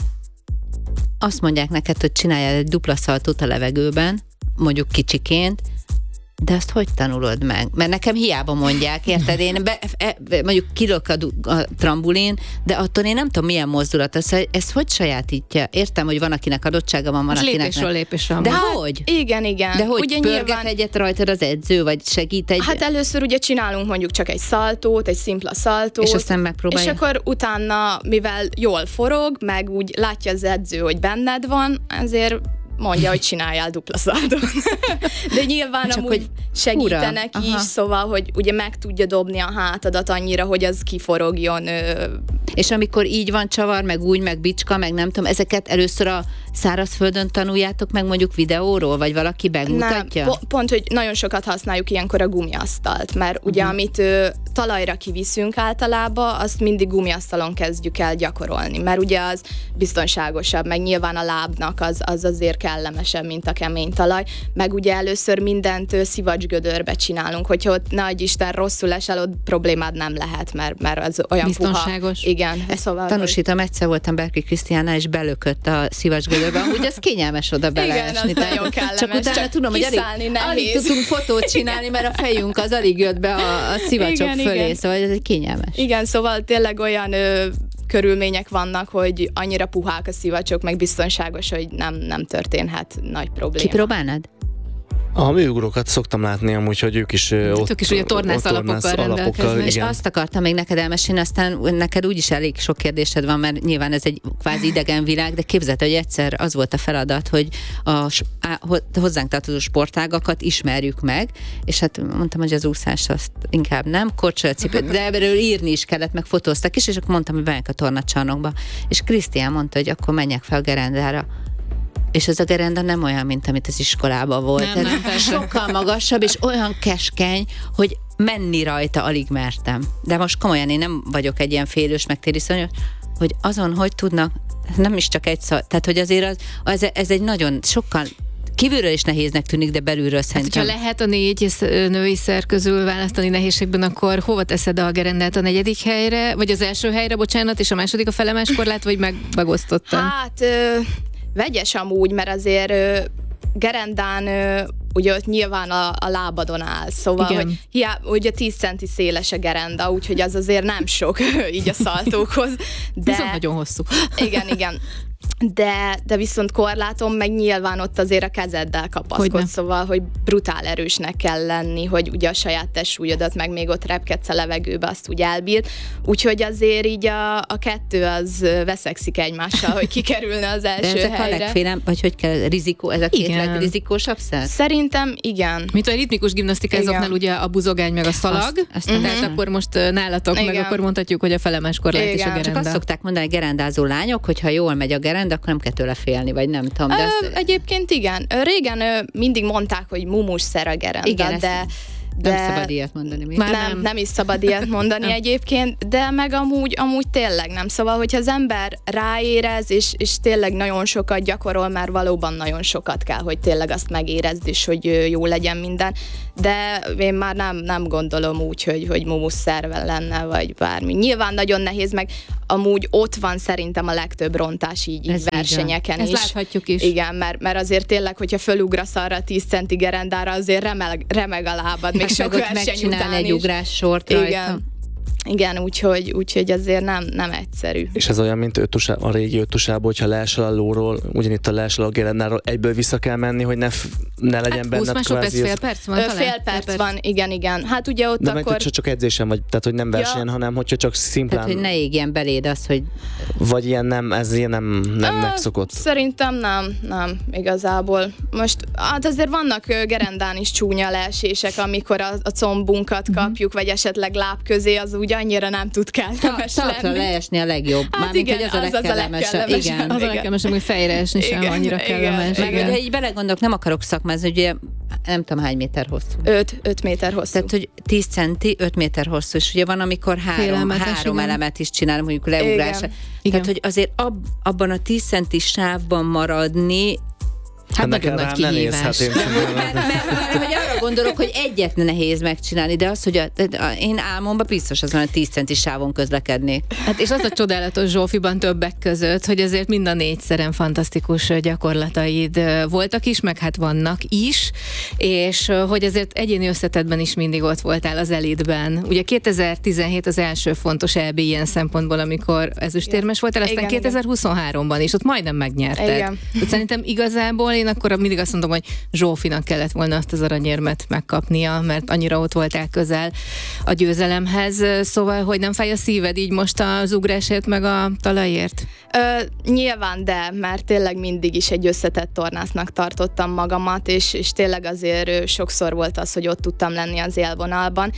azt mondják neked, hogy csináljál egy dupla szaltót a levegőben, mondjuk kicsiként, de azt hogy tanulod meg? Mert nekem hiába mondják, érted? Én be, e, mondjuk kilök a, a trambulin, de attól én nem tudom, milyen mozdulat. Ez, ez hogy sajátítja? Értem, hogy van, akinek adottsága van, van, ez akinek lépésről lépésre. De hát, hogy? Igen, igen. De hogy ugye pörget nyilván... egyet rajtad az edző, vagy segít egy... Hát először ugye csinálunk mondjuk csak egy szaltót, egy szimpla szaltót. És aztán megpróbálja. És akkor utána, mivel jól forog, meg úgy látja az edző, hogy benned van, ezért mondja, hogy csináljál dupla szaltót. De nyilván csak amúgy hogy segítenek ura. is, Aha. szóval, hogy ugye meg tudja dobni a hátadat annyira, hogy az kiforogjon. És amikor így van csavar, meg úgy, meg bicska, meg nem tudom, ezeket először a szárazföldön tanuljátok meg mondjuk videóról, vagy valaki megmutatja? Nem, pont, hogy nagyon sokat használjuk ilyenkor a gumiasztalt, mert ugye uh-huh. amit ö, talajra kiviszünk általában, azt mindig gumiasztalon kezdjük el gyakorolni, mert ugye az biztonságosabb, meg nyilván a lábnak az, az azért kellemesebb, mint a kemény talaj, meg ugye először mindent ö, szivacsgödörbe csinálunk, hogyha ott nagy Isten rosszul esel, ott problémád nem lehet, mert, mert az olyan biztonságos. Puha. Igen. Ezt szóval, tanúsítom, hogy... egyszer voltam Berki Krisztiánnál, és belökött a szivacsgödörbe, amúgy az kényelmes oda beleesni. Igen, az nagyon kellemes. Csak utána csak tudom, hogy alig, alig tudtunk fotót csinálni, mert a fejünk az alig jött be a, a szivacsok igen, fölé, igen. Szóval ez egy kényelmes. Igen, szóval tényleg olyan ö, körülmények vannak, hogy annyira puhák a szivacsok, meg biztonságos, hogy nem, nem történhet nagy probléma. Kipróbálnád? A műugrókat szoktam látni amúgy, hogy ők is ott, ők is ugye tornász alapokkal rendelkeznek. És azt akartam még neked elmesélni, aztán neked úgyis elég sok kérdésed van, mert nyilván ez egy kvázi idegen világ, de képzeld, hogy egyszer az volt a feladat, hogy a hozzánk tartozó sportágakat ismerjük meg, és hát mondtam, hogy az úszás azt inkább nem, korcsolyacipő, de ebből írni is kellett, meg fotóztak is, és akkor mondtam, hogy bejönk a tornacsarnokba. És Krisztián mondta, hogy akkor menjek fel a gerendára. És ez a gerenda nem olyan, mint amit az iskolában volt. Nem, nem, sokkal magasabb, és olyan keskeny, hogy menni rajta alig mertem. De most komolyan én nem vagyok egy ilyen félős, meg tériszonyos, hogy azon, hogy tudnak, nem is csak egy szó, tehát hogy azért az, az, ez egy nagyon sokkal kívülről is nehéznek tűnik, de belülről szerintem. Hát, ha lehet a négy női szer közül választani nehézségben, akkor hova teszed a gerendát, a negyedik helyre, vagy az első helyre, bocsánat, és a második a felemás korlát, vagy meg, megosztottan? Hát ö, vegyes amúgy, mert azért ö, gerendán ö, ugye ott nyilván a, a lábadon áll, szóval, igen. hogy hiá, ugye tíz centi széles a gerenda, úgyhogy az azért nem sok így a szaltókhoz. De viszont nagyon hosszú. Igen, igen. De, de viszont korlátom, meg nyilván ott azért a kezeddel kapaszkod, szóval, hogy brutál erősnek kell lenni, hogy ugye a saját testsúlyodat, meg még ott repkedsz a levegőbe, azt úgy elbír. Úgyhogy azért így a, a kettő az veszekszik egymással, hogy kikerülne az első de ezek helyre. a legfélem, vagy hogy kell, rizikó, ez a két legrizikósabb szer? Szerintem igen. Mint a ritmikus gimnasztikázóknál ugye a buzogány meg a szalag, azt, azt tehát uh-huh. akkor most nálatok igen. meg akkor mondhatjuk, hogy a felemás korlát és a gerenda. Csak azt szokták mondani, hogy gerendázó lányok, hogyha jól megy a gerenda, akkor nem kell tőle félni, vagy nem tudom. De Ö, ezt... Egyébként igen. Régen mindig mondták, hogy mumus szer a gerenda, igen, de... De nem szabad ilyet mondani. Még. Nem, nem. nem is szabad ilyet mondani egyébként, de meg amúgy, amúgy tényleg nem. Szóval, hogyha az ember ráérez, és, és tényleg nagyon sokat gyakorol, már valóban nagyon sokat kell, hogy tényleg azt megérezd, és hogy jó legyen minden. De én már nem, nem gondolom úgy, hogy, hogy mumus szerve lenne, vagy bármi. Nyilván nagyon nehéz, meg amúgy ott van szerintem a legtöbb rontás így, így versenyeken is. Ezt láthatjuk is. Igen, mert, mert azért tényleg, hogyha fölugrasz arra a tíz centi gerendára, azért remeg, remeg a lábad, még sok verseny után egy is. ugrássort rajta. Igen. Igen, úgyhogy, úgyhogy azért nem, nem egyszerű. És ez olyan, mint ötusá, a régi ötusából, hogyha leesel a lóról, ugyanitt a leesel a gerendáról, egyből vissza kell menni, hogy ne, ne legyen hát, benned kvázi. Fél perc van? Ö, fél perc, perc van, igen, igen. Hát ugye ott de akkor... De meg csak edzésen vagy, tehát hogy nem versenyen, ja. hanem hogyha csak szimplán... Tehát, hogy ne égjen beléd az, hogy... Vagy ilyen nem, ez ilyen nem, nem Ö, megszokott. Szerintem nem, nem, igazából. Most, hát azért vannak gerendán is csúnya leesések, amikor a, a combunkat uh-huh. kapjuk, vagy esetleg láb közé, az úgy annyira nem tud kellemes Ta, lenni. leesni a legjobb. Hát mármint, igen, hogy az, az a legkellemesebb. Igen, az a legkellemesebb, hogy fejre esni sem annyira kellemes. Meg ugye így belegondolok, nem akarok szakmázni, ugye nem tudom hány méter hosszú. öt méter hosszú. Tehát, hogy tíz centi, öt méter hosszú, és ugye van, amikor három, három igen. elemet is csinál, mondjuk leugrás. Igen. Tehát, hogy azért ab, abban a tíz centi sávban maradni, hát nagyon nagy kihívás. Hát én mert, mert, hogy arra gondolok, hogy egyet nehéz megcsinálni, de az, hogy a, a, én álmomban biztos azon a tíz centi sávon közlekednék. Hát és az a csodálatos Zsófiban többek között, hogy azért mind a négyszeren fantasztikus gyakorlataid voltak is, meg hát vannak is, és hogy azért egyéni összetettben is mindig ott voltál az elitben. Ugye kétezer-tizenhét az első fontos é bé ilyen szempontból, amikor ezüstérmes voltál, aztán igen, kétezer-huszonháromban is, ott majdnem megnyerted. Igen. Szerintem igazából én akkor mindig azt mondom, hogy Zsófinak kellett volna azt az aranyérmet megkapnia, mert annyira ott voltál közel a győzelemhez, szóval, hogy nem fáj a szíved így most az ugrásért meg a talajért? Ö, nyilván, de, mert tényleg mindig is egy összetett tornásznak tartottam magamat, és, és tényleg azért sokszor volt az, hogy ott tudtam lenni az élvonalban.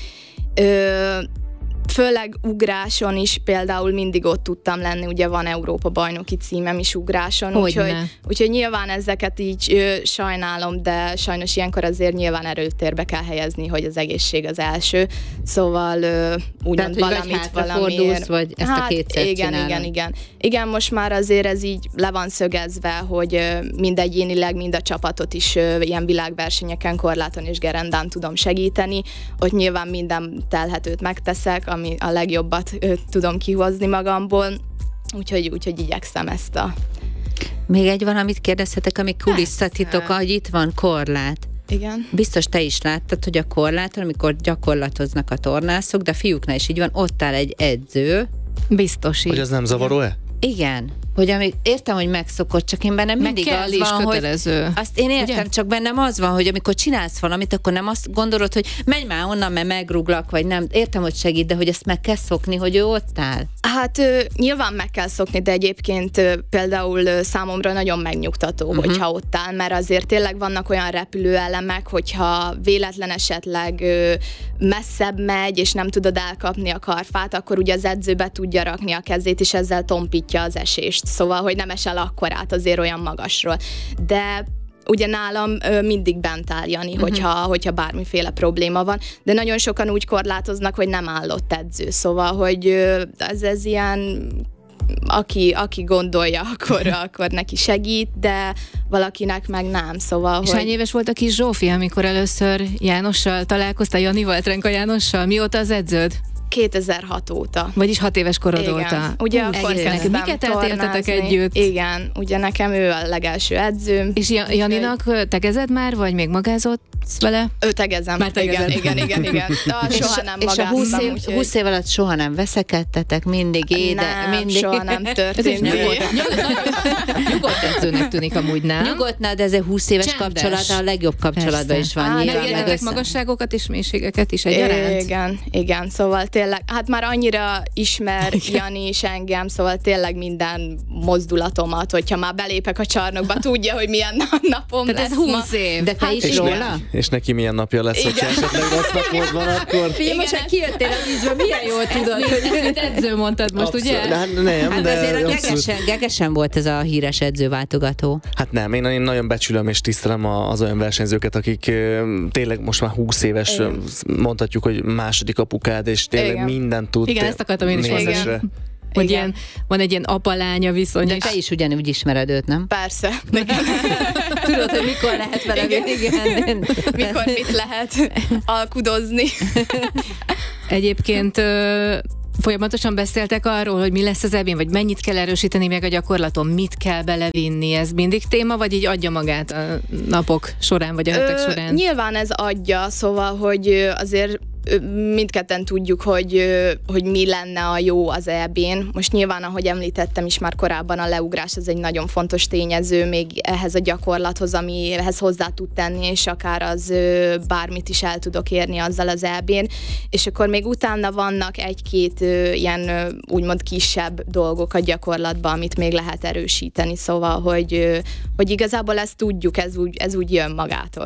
Ö, Főleg ugráson is például mindig ott tudtam lenni, ugye van Európa bajnoki címem is ugráson, úgyhogy, úgyhogy nyilván ezeket így ö, sajnálom, de sajnos ilyenkor azért nyilván előtérbe kell helyezni, hogy az egészség az első, szóval ö, úgymond valamit valamiért. Vagy ezt hát, a kétszer igen, csinálod. igen, igen. Igen, most már azért ez így le van szögezve, hogy ö, mind egyénileg, mind a csapatot is ö, ilyen világversenyeken, korláton és gerendán tudom segíteni, ott nyilván minden telhetőt megteszek, ami a legjobbat ö, tudom kihozni magamból, úgyhogy, úgyhogy igyekszem ezt a... Még egy valamit kérdezhetek, ami kulisszatitok, hogy itt van korlát. Igen. Biztos te is láttad, hogy a korláton, amikor gyakorlatoznak a tornászok, de a fiúknál is így van, ott áll egy edző. Biztos így. Hogy az nem zavaró-e? Igen. Hogy amíg értem, hogy megszokott, csak én bennem mindig az van, kötelező. hogy azt én értem, ugye? Csak bennem az van, hogy amikor csinálsz valamit, akkor nem azt gondolod, hogy menj már onnan, mert megruglak, vagy nem. Értem, hogy segít, de hogy ezt meg kell szokni, hogy ő ott áll. Hát ö, nyilván meg kell szokni, de egyébként ö, például ö, számomra nagyon megnyugtató, uh-huh. hogyha ott áll, mert azért tényleg vannak olyan repülőelemek, hogyha véletlen esetleg ö, messzebb megy, és nem tudod elkapni a karfát, akkor ugye az edző be tudja rakni a kezét, és ezzel tompítja az esést. Szóval, hogy nem esel akkorát azért olyan magasról. De ugye nálam ö, mindig bent áll Jani, uh-huh. hogyha, hogyha bármiféle probléma van, de nagyon sokan úgy korlátoznak, hogy nem állott edző, szóval, hogy ö, ez, ez ilyen, aki, aki gondolja, akkor, akkor neki segít, de valakinek meg nem, szóval, És hogy... hány éves volt a kis Zsófi, amikor először Jánossal találkoztál, Janival, Trenka Jánossal? Mióta az edződ? kétezer-hat óta. Vagyis hat éves korod Igen. óta. Ugye Hú, akkor egészen. kezdtem Miket eltéltetek tornázni. együtt? Igen, ugye nekem ő a legelső edzőm. És Janinak tegezed már, vagy még magázott vele? Ő tegezem. Már tegezed. Igen, igen, igen, igen. Ah, soha nem és a magáztam. húsz év, úgyhogy... húsz év alatt soha nem veszekedtetek, mindig éde, Nem, mindig. soha nem történt. Nyugodt edzőnek tűnik amúgy, nem? Nyugodtna, de ez egy húsz éves Csendes. kapcsolat a legjobb kapcsolatban Persze. is van. Á, nyilván, megjelentek meg össze- magasságokat és mélységeket is egyaránt? Igen, igen, szóval tényleg, hát már annyira ismer Jani is engem, szóval tényleg minden mozdulatomat, hogyha már belépek a csarnokba, tudja, hogy milyen napom Tehát lesz ez ma. húsz év. De te Hát is igen. róla? És neki milyen napja lesz, hogyha esetleg rossz napod van, akkor... Figyelj, most már kijöttél a vízből, milyen jól tudod, hogy Ezt edző mondtad most, ugye? Hát nem, hát de azért a abszolút. gegesen, gegesen volt ez a híres edzőváltogató. Hát nem, én, én nagyon becsülöm és tisztelem az olyan versenyzőket, akik ö, tényleg most már húsz éves, ö, mondhatjuk, hogy második apukád, és tényleg Igen. mindent tud. Igen, ezt akartam én is nézésre. mondani. Hogy ilyen, van egy ilyen apa-lánya viszony De is. te is ugyanúgy ismered őt, nem? Persze. Tudod, hogy mikor lehet vele. Igen. Igen. Mikor mit lehet alkudozni. Egyébként ö, folyamatosan beszéltek arról, hogy mi lesz az ebén, vagy mennyit kell erősíteni még a gyakorlaton, mit kell belevinni, ez mindig téma, vagy így adja magát a napok során, vagy a hetek Ö, során? Nyilván ez adja, szóval, hogy ö, azért ö, mindketten tudjuk, hogy, ö, hogy mi lenne a jó az é bén. Most nyilván, ahogy említettem is már korábban, a leugrás az egy nagyon fontos tényező, még ehhez a gyakorlathoz, amihez hozzá tud tenni, és akár az ö, bármit is el tudok érni azzal az é bén. És akkor még utána vannak egy-két ö, ilyen ö, úgymond kisebb dolgok a gyakorlatban, amit még lehet erősíteni, szóval, hogy, ö, hogy igazából ezt tudjuk, ez úgy, ez úgy jön magától.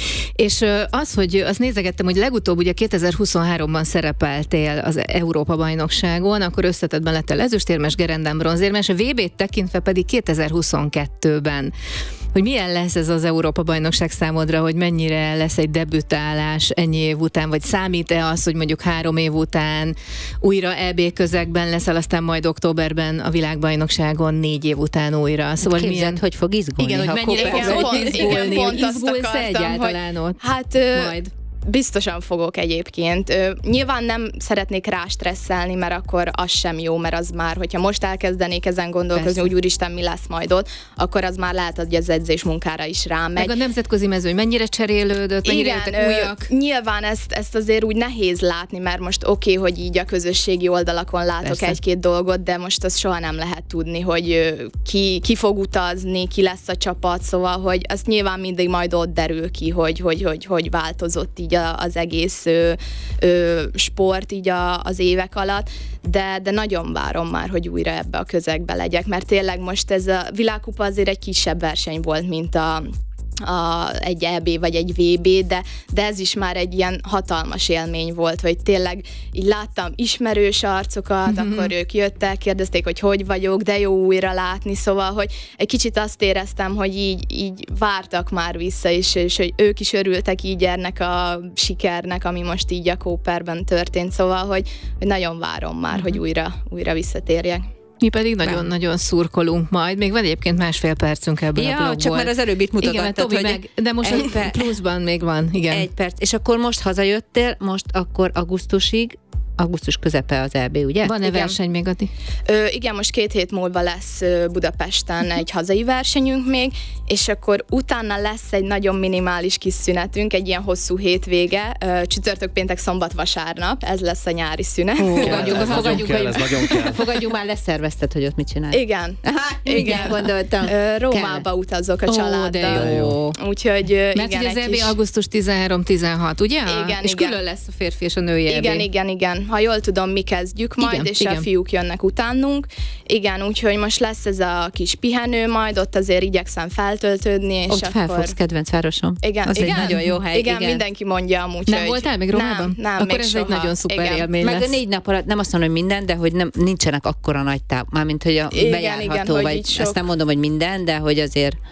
És ö, az, hogy azt nézegettem, hogy legutóbb ugye kétezer-huszonháromban szerepeltél az Európa-bajnokságon, akkor összetettben lettél ezüstérmes, gerendán bronzérmes, a vé bét tekintve pedig kétezer-huszonkettőben. Hogy milyen lesz ez az Európa-bajnokság számodra, hogy mennyire lesz egy debütálás ennyi év után, vagy számít-e az, hogy mondjuk három év után újra é bé közegben leszel, aztán majd októberben a világbajnokságon négy év után újra. Szóval Képzeld, milyen... hogy fog izgulni. Igen, hogy mennyire fogsz ott izgulni, hogy izgulsz egyáltalán ott? Hát ö, majd. biztosan fogok egyébként. Ö, nyilván nem szeretnék rá stresszelni, mert akkor az sem jó, mert az már, hogyha most elkezdenék ezen gondolkozni, Persze. hogy úristen, mi lesz majd ott, akkor az már lehet, hogy az edzés munkára is rámegy. Meg a nemzetközi mezőny mennyire cserélődött, mennyire Igen, jöttek ö, újak? nyilván ezt, ezt azért úgy nehéz látni, mert most oké, okay, hogy így a közösségi oldalakon látok Persze. egy-két dolgot, de most azt soha nem lehet tudni, hogy ö, ki, ki fog utazni, ki lesz a csapat, szóval, hogy azt nyilván mindig majd ott derül ki, hogy, hogy, hogy, hogy változott így a, az egész ö, ö, sport így a, az évek alatt, de, de nagyon várom már, hogy újra ebbe a közegbe legyek, mert tényleg most ez a világkupa azért egy kisebb verseny volt, mint a A, egy é bé vagy egy vé bé, de, de ez is már egy ilyen hatalmas élmény volt, hogy tényleg így láttam ismerős arcokat, mm-hmm. akkor ők jöttek, kérdezték, hogy hogy vagyok, de jó újra látni, szóval, hogy egy kicsit azt éreztem, hogy így, így vártak már vissza, és, és hogy ők is örültek így ennek a sikernek, ami most így a Cooperben történt, szóval, hogy, hogy nagyon várom már, mm-hmm. hogy újra, újra visszatérjek. Mi pedig nagyon-nagyon szurkolunk majd. Még van egyébként másfél percünk ebből Ja, a blogból. csak már az előbb itt Igen, mutogattad, Tobi hogy meg, de most egy a per- pluszban még van. Igen. Egy perc. És akkor most hazajöttél, most akkor augusztusig, augusztus közepe az é bé, ugye? Van-e Igen. verseny még, Ati? Ö, igen, most két hét múlva lesz ö, Budapesten egy hazai versenyünk még, és akkor utána lesz egy nagyon minimális kis szünetünk, egy ilyen hosszú hétvége, ö, csütörtök, péntek, szombat, vasárnap, ez lesz a nyári szünet. Kell, Fogadjuk, ez nagyon fogadjuk, kell, hogy- ez nagyon kell. Fogadjuk már, leszervezted, hogy ott mit csinálsz. Igen. Igen, gondoltam. Ö, Rómába utazok a Ó, családdal. de jó. Úgyhogy ö, Mert igen, ugye az egy é bé kis- augusztus tizenhárom-tizenhat, ugye? Igen, És igen. külön lesz a férfi és a női é bé. Igen, igen, igen. Ha jól tudom, mi kezdjük majd, Igen, és igen. a fiúk jönnek utánunk. Igen, úgyhogy most lesz ez a kis pihenő majd, ott azért igyekszem feltöltődni, és Ott akkor... felfogsz, kedvenc városom. Igen, Az igen? egy nagyon jó hely. Igen, igen. mindenki mondja amúgy, Nem hogy... voltál még Rómában? Nem, nem, Akkor még ez soha. egy nagyon szuper Igen. élmény Meg a lesz. négy nap alatt nem azt mondom, hogy minden, de hogy nem, nincsenek akkora nagy táv, mármint, hogy a Igen, bejárható, igen, hogy vagy így sok- azt nem mondom, hogy minden, de hogy azért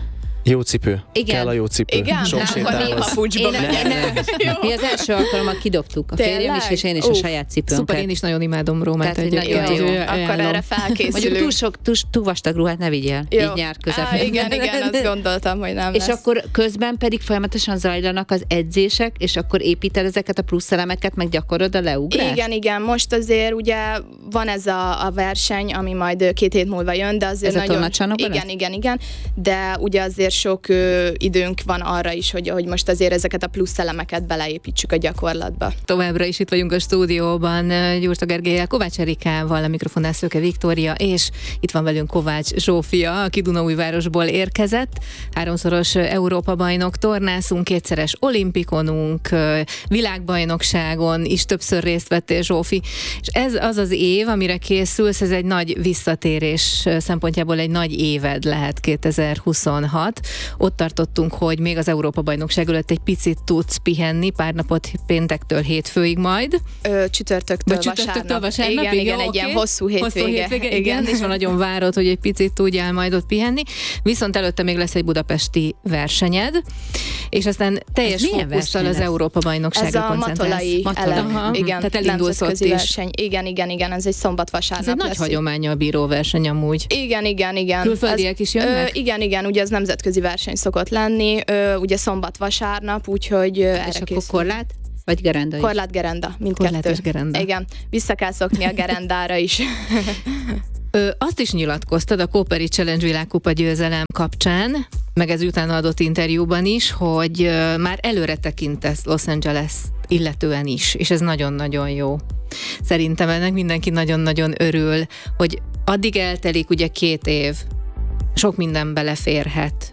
Jó cipő. Igen. Kell a jó cipő. Igen? Sok Akkor mi sétálhoz. papucsba megyek? Mi az első alkalommal kidobtuk. A férjem is, és én is a saját cipőnket. Szuper, én is nagyon imádom Rómát. Tehát, hogy nagyon jó. Akkor erre felkészülünk. Mondjuk túl sok, túl, túl vastag ruhát ne vigyél. Jó. Így nyár közepén. Á, igen, igen, azt gondoltam, hogy nem És lesz. akkor közben pedig folyamatosan zajlanak az edzések, és akkor építed ezeket a plusz elemeket, meg gyakorod a leugrást? Igen, igen, most azért ugye van ez a, a verseny, ami majd két hét múlva jön, de azért Ez a nagyon... tornacsarnokban Igen, lesz? igen, igen, de ugye azért sok ö, időnk van arra is, hogy, hogy most azért ezeket a plusz elemeket beleépítsük a gyakorlatba. Továbbra is itt vagyunk a stúdióban Gyurta Gergellyel, Kovács Erikával, a mikrofonnál Szőke Viktória, és itt van velünk Kovács Zsófia, aki Dunaújvárosból érkezett, háromszoros Európa-bajnok, tornászunk, kétszeres olimpikonunk, világbajnokságon is többször részt vettél, Zsófi, és ez az az év, amire készülsz, ez egy nagy visszatérés szempontjából egy nagy éved lehet kétezer-huszonhat. Ott tartottunk, hogy még az Európa-bajnokság előtt egy picit tudsz pihenni, pár napot péntektől hétfőig majd. Ö, csütörtöktől, csütörtöktől vasárnap. vasárnap. Igen, igen, jó, egy oké. ilyen hosszú hétvége. Hosszú hétvége, igen, igen. és nagyon várod, hogy egy picit tudjál majd ott pihenni. Viszont előtte még lesz egy budapesti versenyed, és aztán teljes fókusszal az Európa-bajnokságra Ez a koncentrálsz. matolai elem. Aha, Igen, tehát elindulsz ott is. verseny. Igen, igen, igen, ez egy szombat-vasárnap Ez egy nagy lesz. hagyománnyal bíró verseny amúgy. Igen, igen, igen. Külföldiek is jönnek? Ö, igen, igen, ugye ez nemzetközi verseny szokott lenni, ö, ugye szombat-vasárnap, úgyhogy ö, erre És akkor készül. korlát? Vagy gerenda is? Korlát gerenda, mindkettő. Korlát és gerenda. Igen, vissza kell szokni a gerendára is. Ö, azt is nyilatkoztad a Kóperi Challenge világkupa győzelem kapcsán, meg ez utána adott interjúban is, hogy ö, már előre tekintesz Los Angeles illetően is, és ez nagyon-nagyon jó. Szerintem ennek mindenki nagyon-nagyon örül, hogy addig eltelik ugye két év, sok minden beleférhet.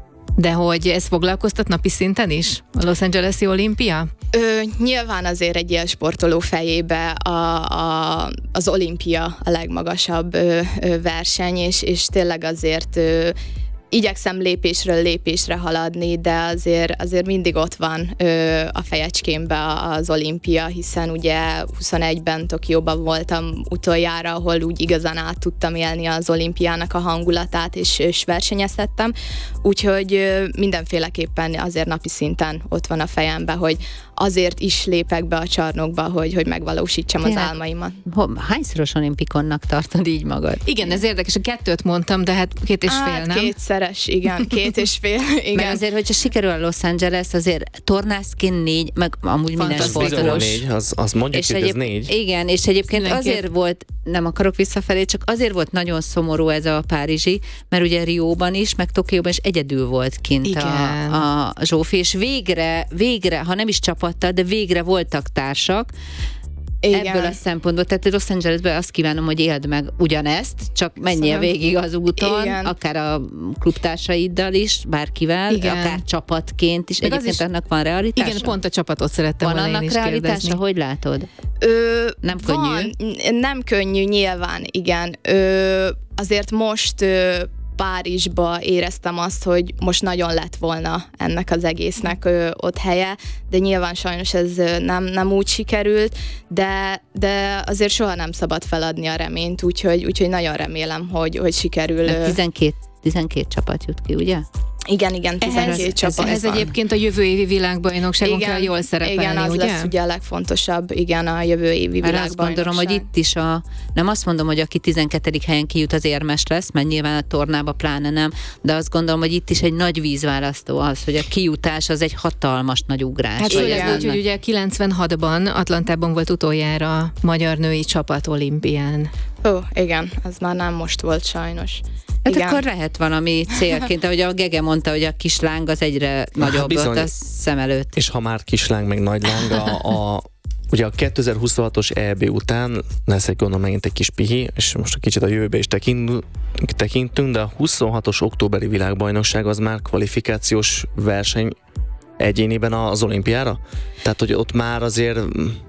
De hogy ez foglalkoztat napi szinten is? A Los Angeles-i olimpia? Ö, nyilván azért egy ilyen sportoló fejébe a, a, az olimpia a legmagasabb ö, ö, verseny, és, és tényleg azért ö, igyekszem lépésről lépésre haladni, de azért, azért mindig ott van ö, a fejecskémbe az olimpia, hiszen ugye huszonegyben Tokióban voltam utoljára, ahol úgy igazán át tudtam élni az olimpiának a hangulatát, és, és versenyeztettem, úgyhogy ö, mindenféleképpen azért napi szinten ott van a fejemben, hogy azért is lépek be a csarnokba, hogy, hogy megvalósítsam az Tényleg? álmaimat. Hányszoros olimpikonnak tartod így magad? Igen, ez érdekes, a kettőt mondtam, de hát két és fél, hát, nem? kétszeres, igen, két és fél, igen. Mert azért, hogyha sikerül a Los Angeles, azért tornászként négy, meg amúgy minden Az bizony sportolós. négy, az, az mondjuk, És hogy ez egyéb, négy. igen, és egyébként Mindenképp. azért volt, nem akarok visszafelé, csak azért volt nagyon szomorú ez a párizsi, mert ugye Rióban is, meg Tokióban is egyedül volt kint Igen. a, a Zsófi, és végre, végre, ha nem is csapattal, de végre voltak társak. Igen. Ebből a szempontból, tehát Los Angelesben azt kívánom, hogy éld meg ugyanezt, csak menjél Köszönöm. végig az úton, Igen. akár a klubtársaiddal is, bárkivel, Igen. akár csapatként is. Meg az Egyébként is- annak van realitása? Igen, pont a csapatot szerettem Van volna én annak is realitása, kérdezni. hogy látod? Ö, Nem van, könnyű? Nem könnyű, nyilván, igen. Ö, azért most ö, Párizsba éreztem azt, hogy most nagyon lett volna ennek az egésznek ö, ott helye, de nyilván sajnos ez ö, nem, nem úgy sikerült, de, de azért soha nem szabad feladni a reményt, úgyhogy, úgyhogy nagyon remélem, hogy, hogy sikerül. ö, tizenkét, tizenkét csapat jut ki, ugye? Igen, igen, tizenkét Ez, csapat. ez van. egyébként a jövő évi világbajnokságon kell jól szerepelni, igen, az ugye? lesz ugye a legfontosabb, igen, a jövő évi Mert azt világbajnokság. gondolom, hogy itt is a, nem azt mondom, hogy aki tizenkettedik helyen kijut, az érmes lesz, mert nyilván a tornába pláne nem, de azt gondolom, hogy itt is egy nagy vízválasztó az, hogy a kijutás az egy hatalmas nagy ugrás. Hát Vagy főleg ez úgy, hogy nagy- ugye kilencvenhatban Atlantában volt utoljára a magyar női csapat olimpián. Ó, igen, ez már nem most volt sajnos. Hát Igen. akkor lehet valami célként, ahogy a Gege mondta, hogy a kis láng az egyre nagyobb bizony. ott a szem előtt. És ha már kisláng, meg nagy láng, a, a, ugye a kétezer-huszonhatos é bé után lesz egy gondolom megint egy kis pihi, és most egy kicsit a jövőbe is tekintünk, tekintünk, de a huszonhatos októberi világbajnokság az már kvalifikációs verseny egyéniben az olimpiára? Tehát, hogy ott már azért...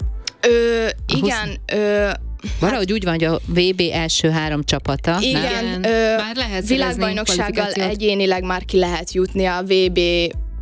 Ö, igen, ö, Valahogy úgy van, hogy a vé bé első három csapata. igen, nem? Igen, ö, már lehet szerezni világbajnoksággal kvalifikációt. egyénileg már ki lehet jutni, a vé bé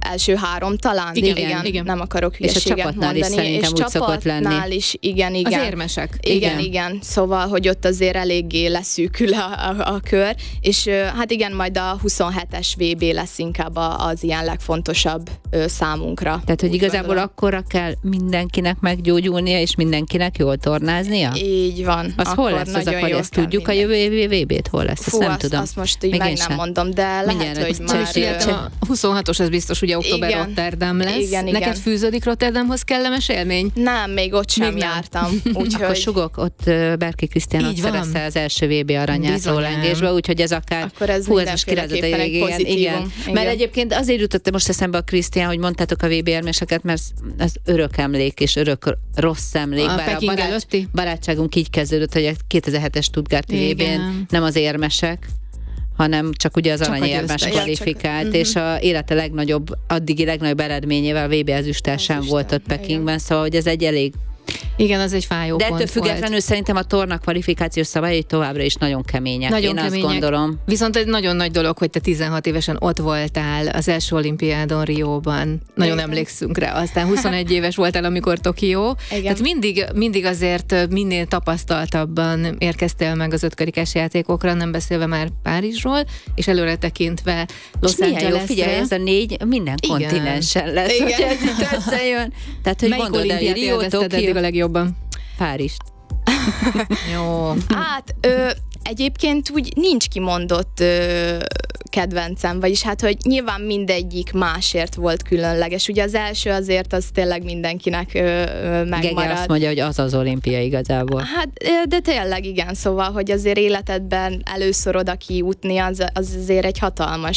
első három talán, igen, igen, igen. nem akarok hülyeséget és a csapatnál mondani. Is szerintem és úgy szokott lenni. is, igen, igen. Az érmesek. Igen, igen, igen. Szóval, hogy ott azért eléggé leszűkül a, a, a kör, és hát igen, majd a huszonhetes vé bé lesz inkább az ilyen legfontosabb számunkra. Tehát, hogy igazából gondolom. Akkorra kell mindenkinek meggyógyulnia, és mindenkinek jól tornáznia? Így van. Az hol lesz az akkor, ezt tudjuk minden. A jövő évi vé bét hol lesz? Fú, ezt nem azt, tudom. Azt most így Még meg nem sem. mondom, de lehet, hogy már... A huszonhatos az biztos, ugye október igen, Rotterdam lesz. Igen, Neked igen. fűződik Rotterdamhoz kellemes élmény? Nem, még ott sem még jártam. Úgyhogy... Akkor sugok, ott Berki Krisztián ott szerezte az első vé bé aranyát rólengésbe, úgyhogy ez akár... Akkor ez hú, ez most kirázott egy igen, igen. igen. Mert egyébként azért jutott most eszembe a Krisztián, hogy mondtátok a vé bé érmeseket, mert ez örök emlék és örök rossz emlék. A bár Peking a barát, előtti? barátságunk így kezdődött, hogy a kétezer-hetes Stuttgarti vé bén nem az érmesek, hanem csak ugye az aranyérmes kvalifikált, ja, és a élete legnagyobb, addigi legnagyobb eredményével vé bé ezüstesen volt ott Pekingben, szóval hogy ez egy elég. Igen, az egy fájó De pont ettől függetlenül volt. Szerintem a torna kvalifikációs szabályai továbbra is nagyon kemények. Nagyon Én kemények. Azt gondolom. Viszont egy nagyon nagy dolog, hogy te tizenhat évesen ott voltál az első olimpiádon Rióban. Nagyon igen. emlékszünk rá. Aztán huszonegy éves voltál, amikor Tokió. Igen. Tehát mindig, mindig azért minél tapasztaltabban érkeztél meg az ötkarikás játékokra, nem beszélve már Párizsról, és előre tekintve Los Angelesre. Jó, figyelj, ez a négy minden igen. kontinensen lesz, hogy ez itt összejön. Tehát, hogy melyik olimpiát élvezted eddig a legjobban? Párizst. Jó. Hát ö, egyébként úgy nincs kimondott ö, kedvencem, vagyis hát, hogy nyilván mindegyik másért volt különleges. Ugye az első azért az tényleg mindenkinek ö, ö, megmarad. Gege azt mondja, hogy az az olimpia igazából. Hát, de tényleg igen, szóval, hogy azért életedben először oda kijutni, az, az azért egy hatalmas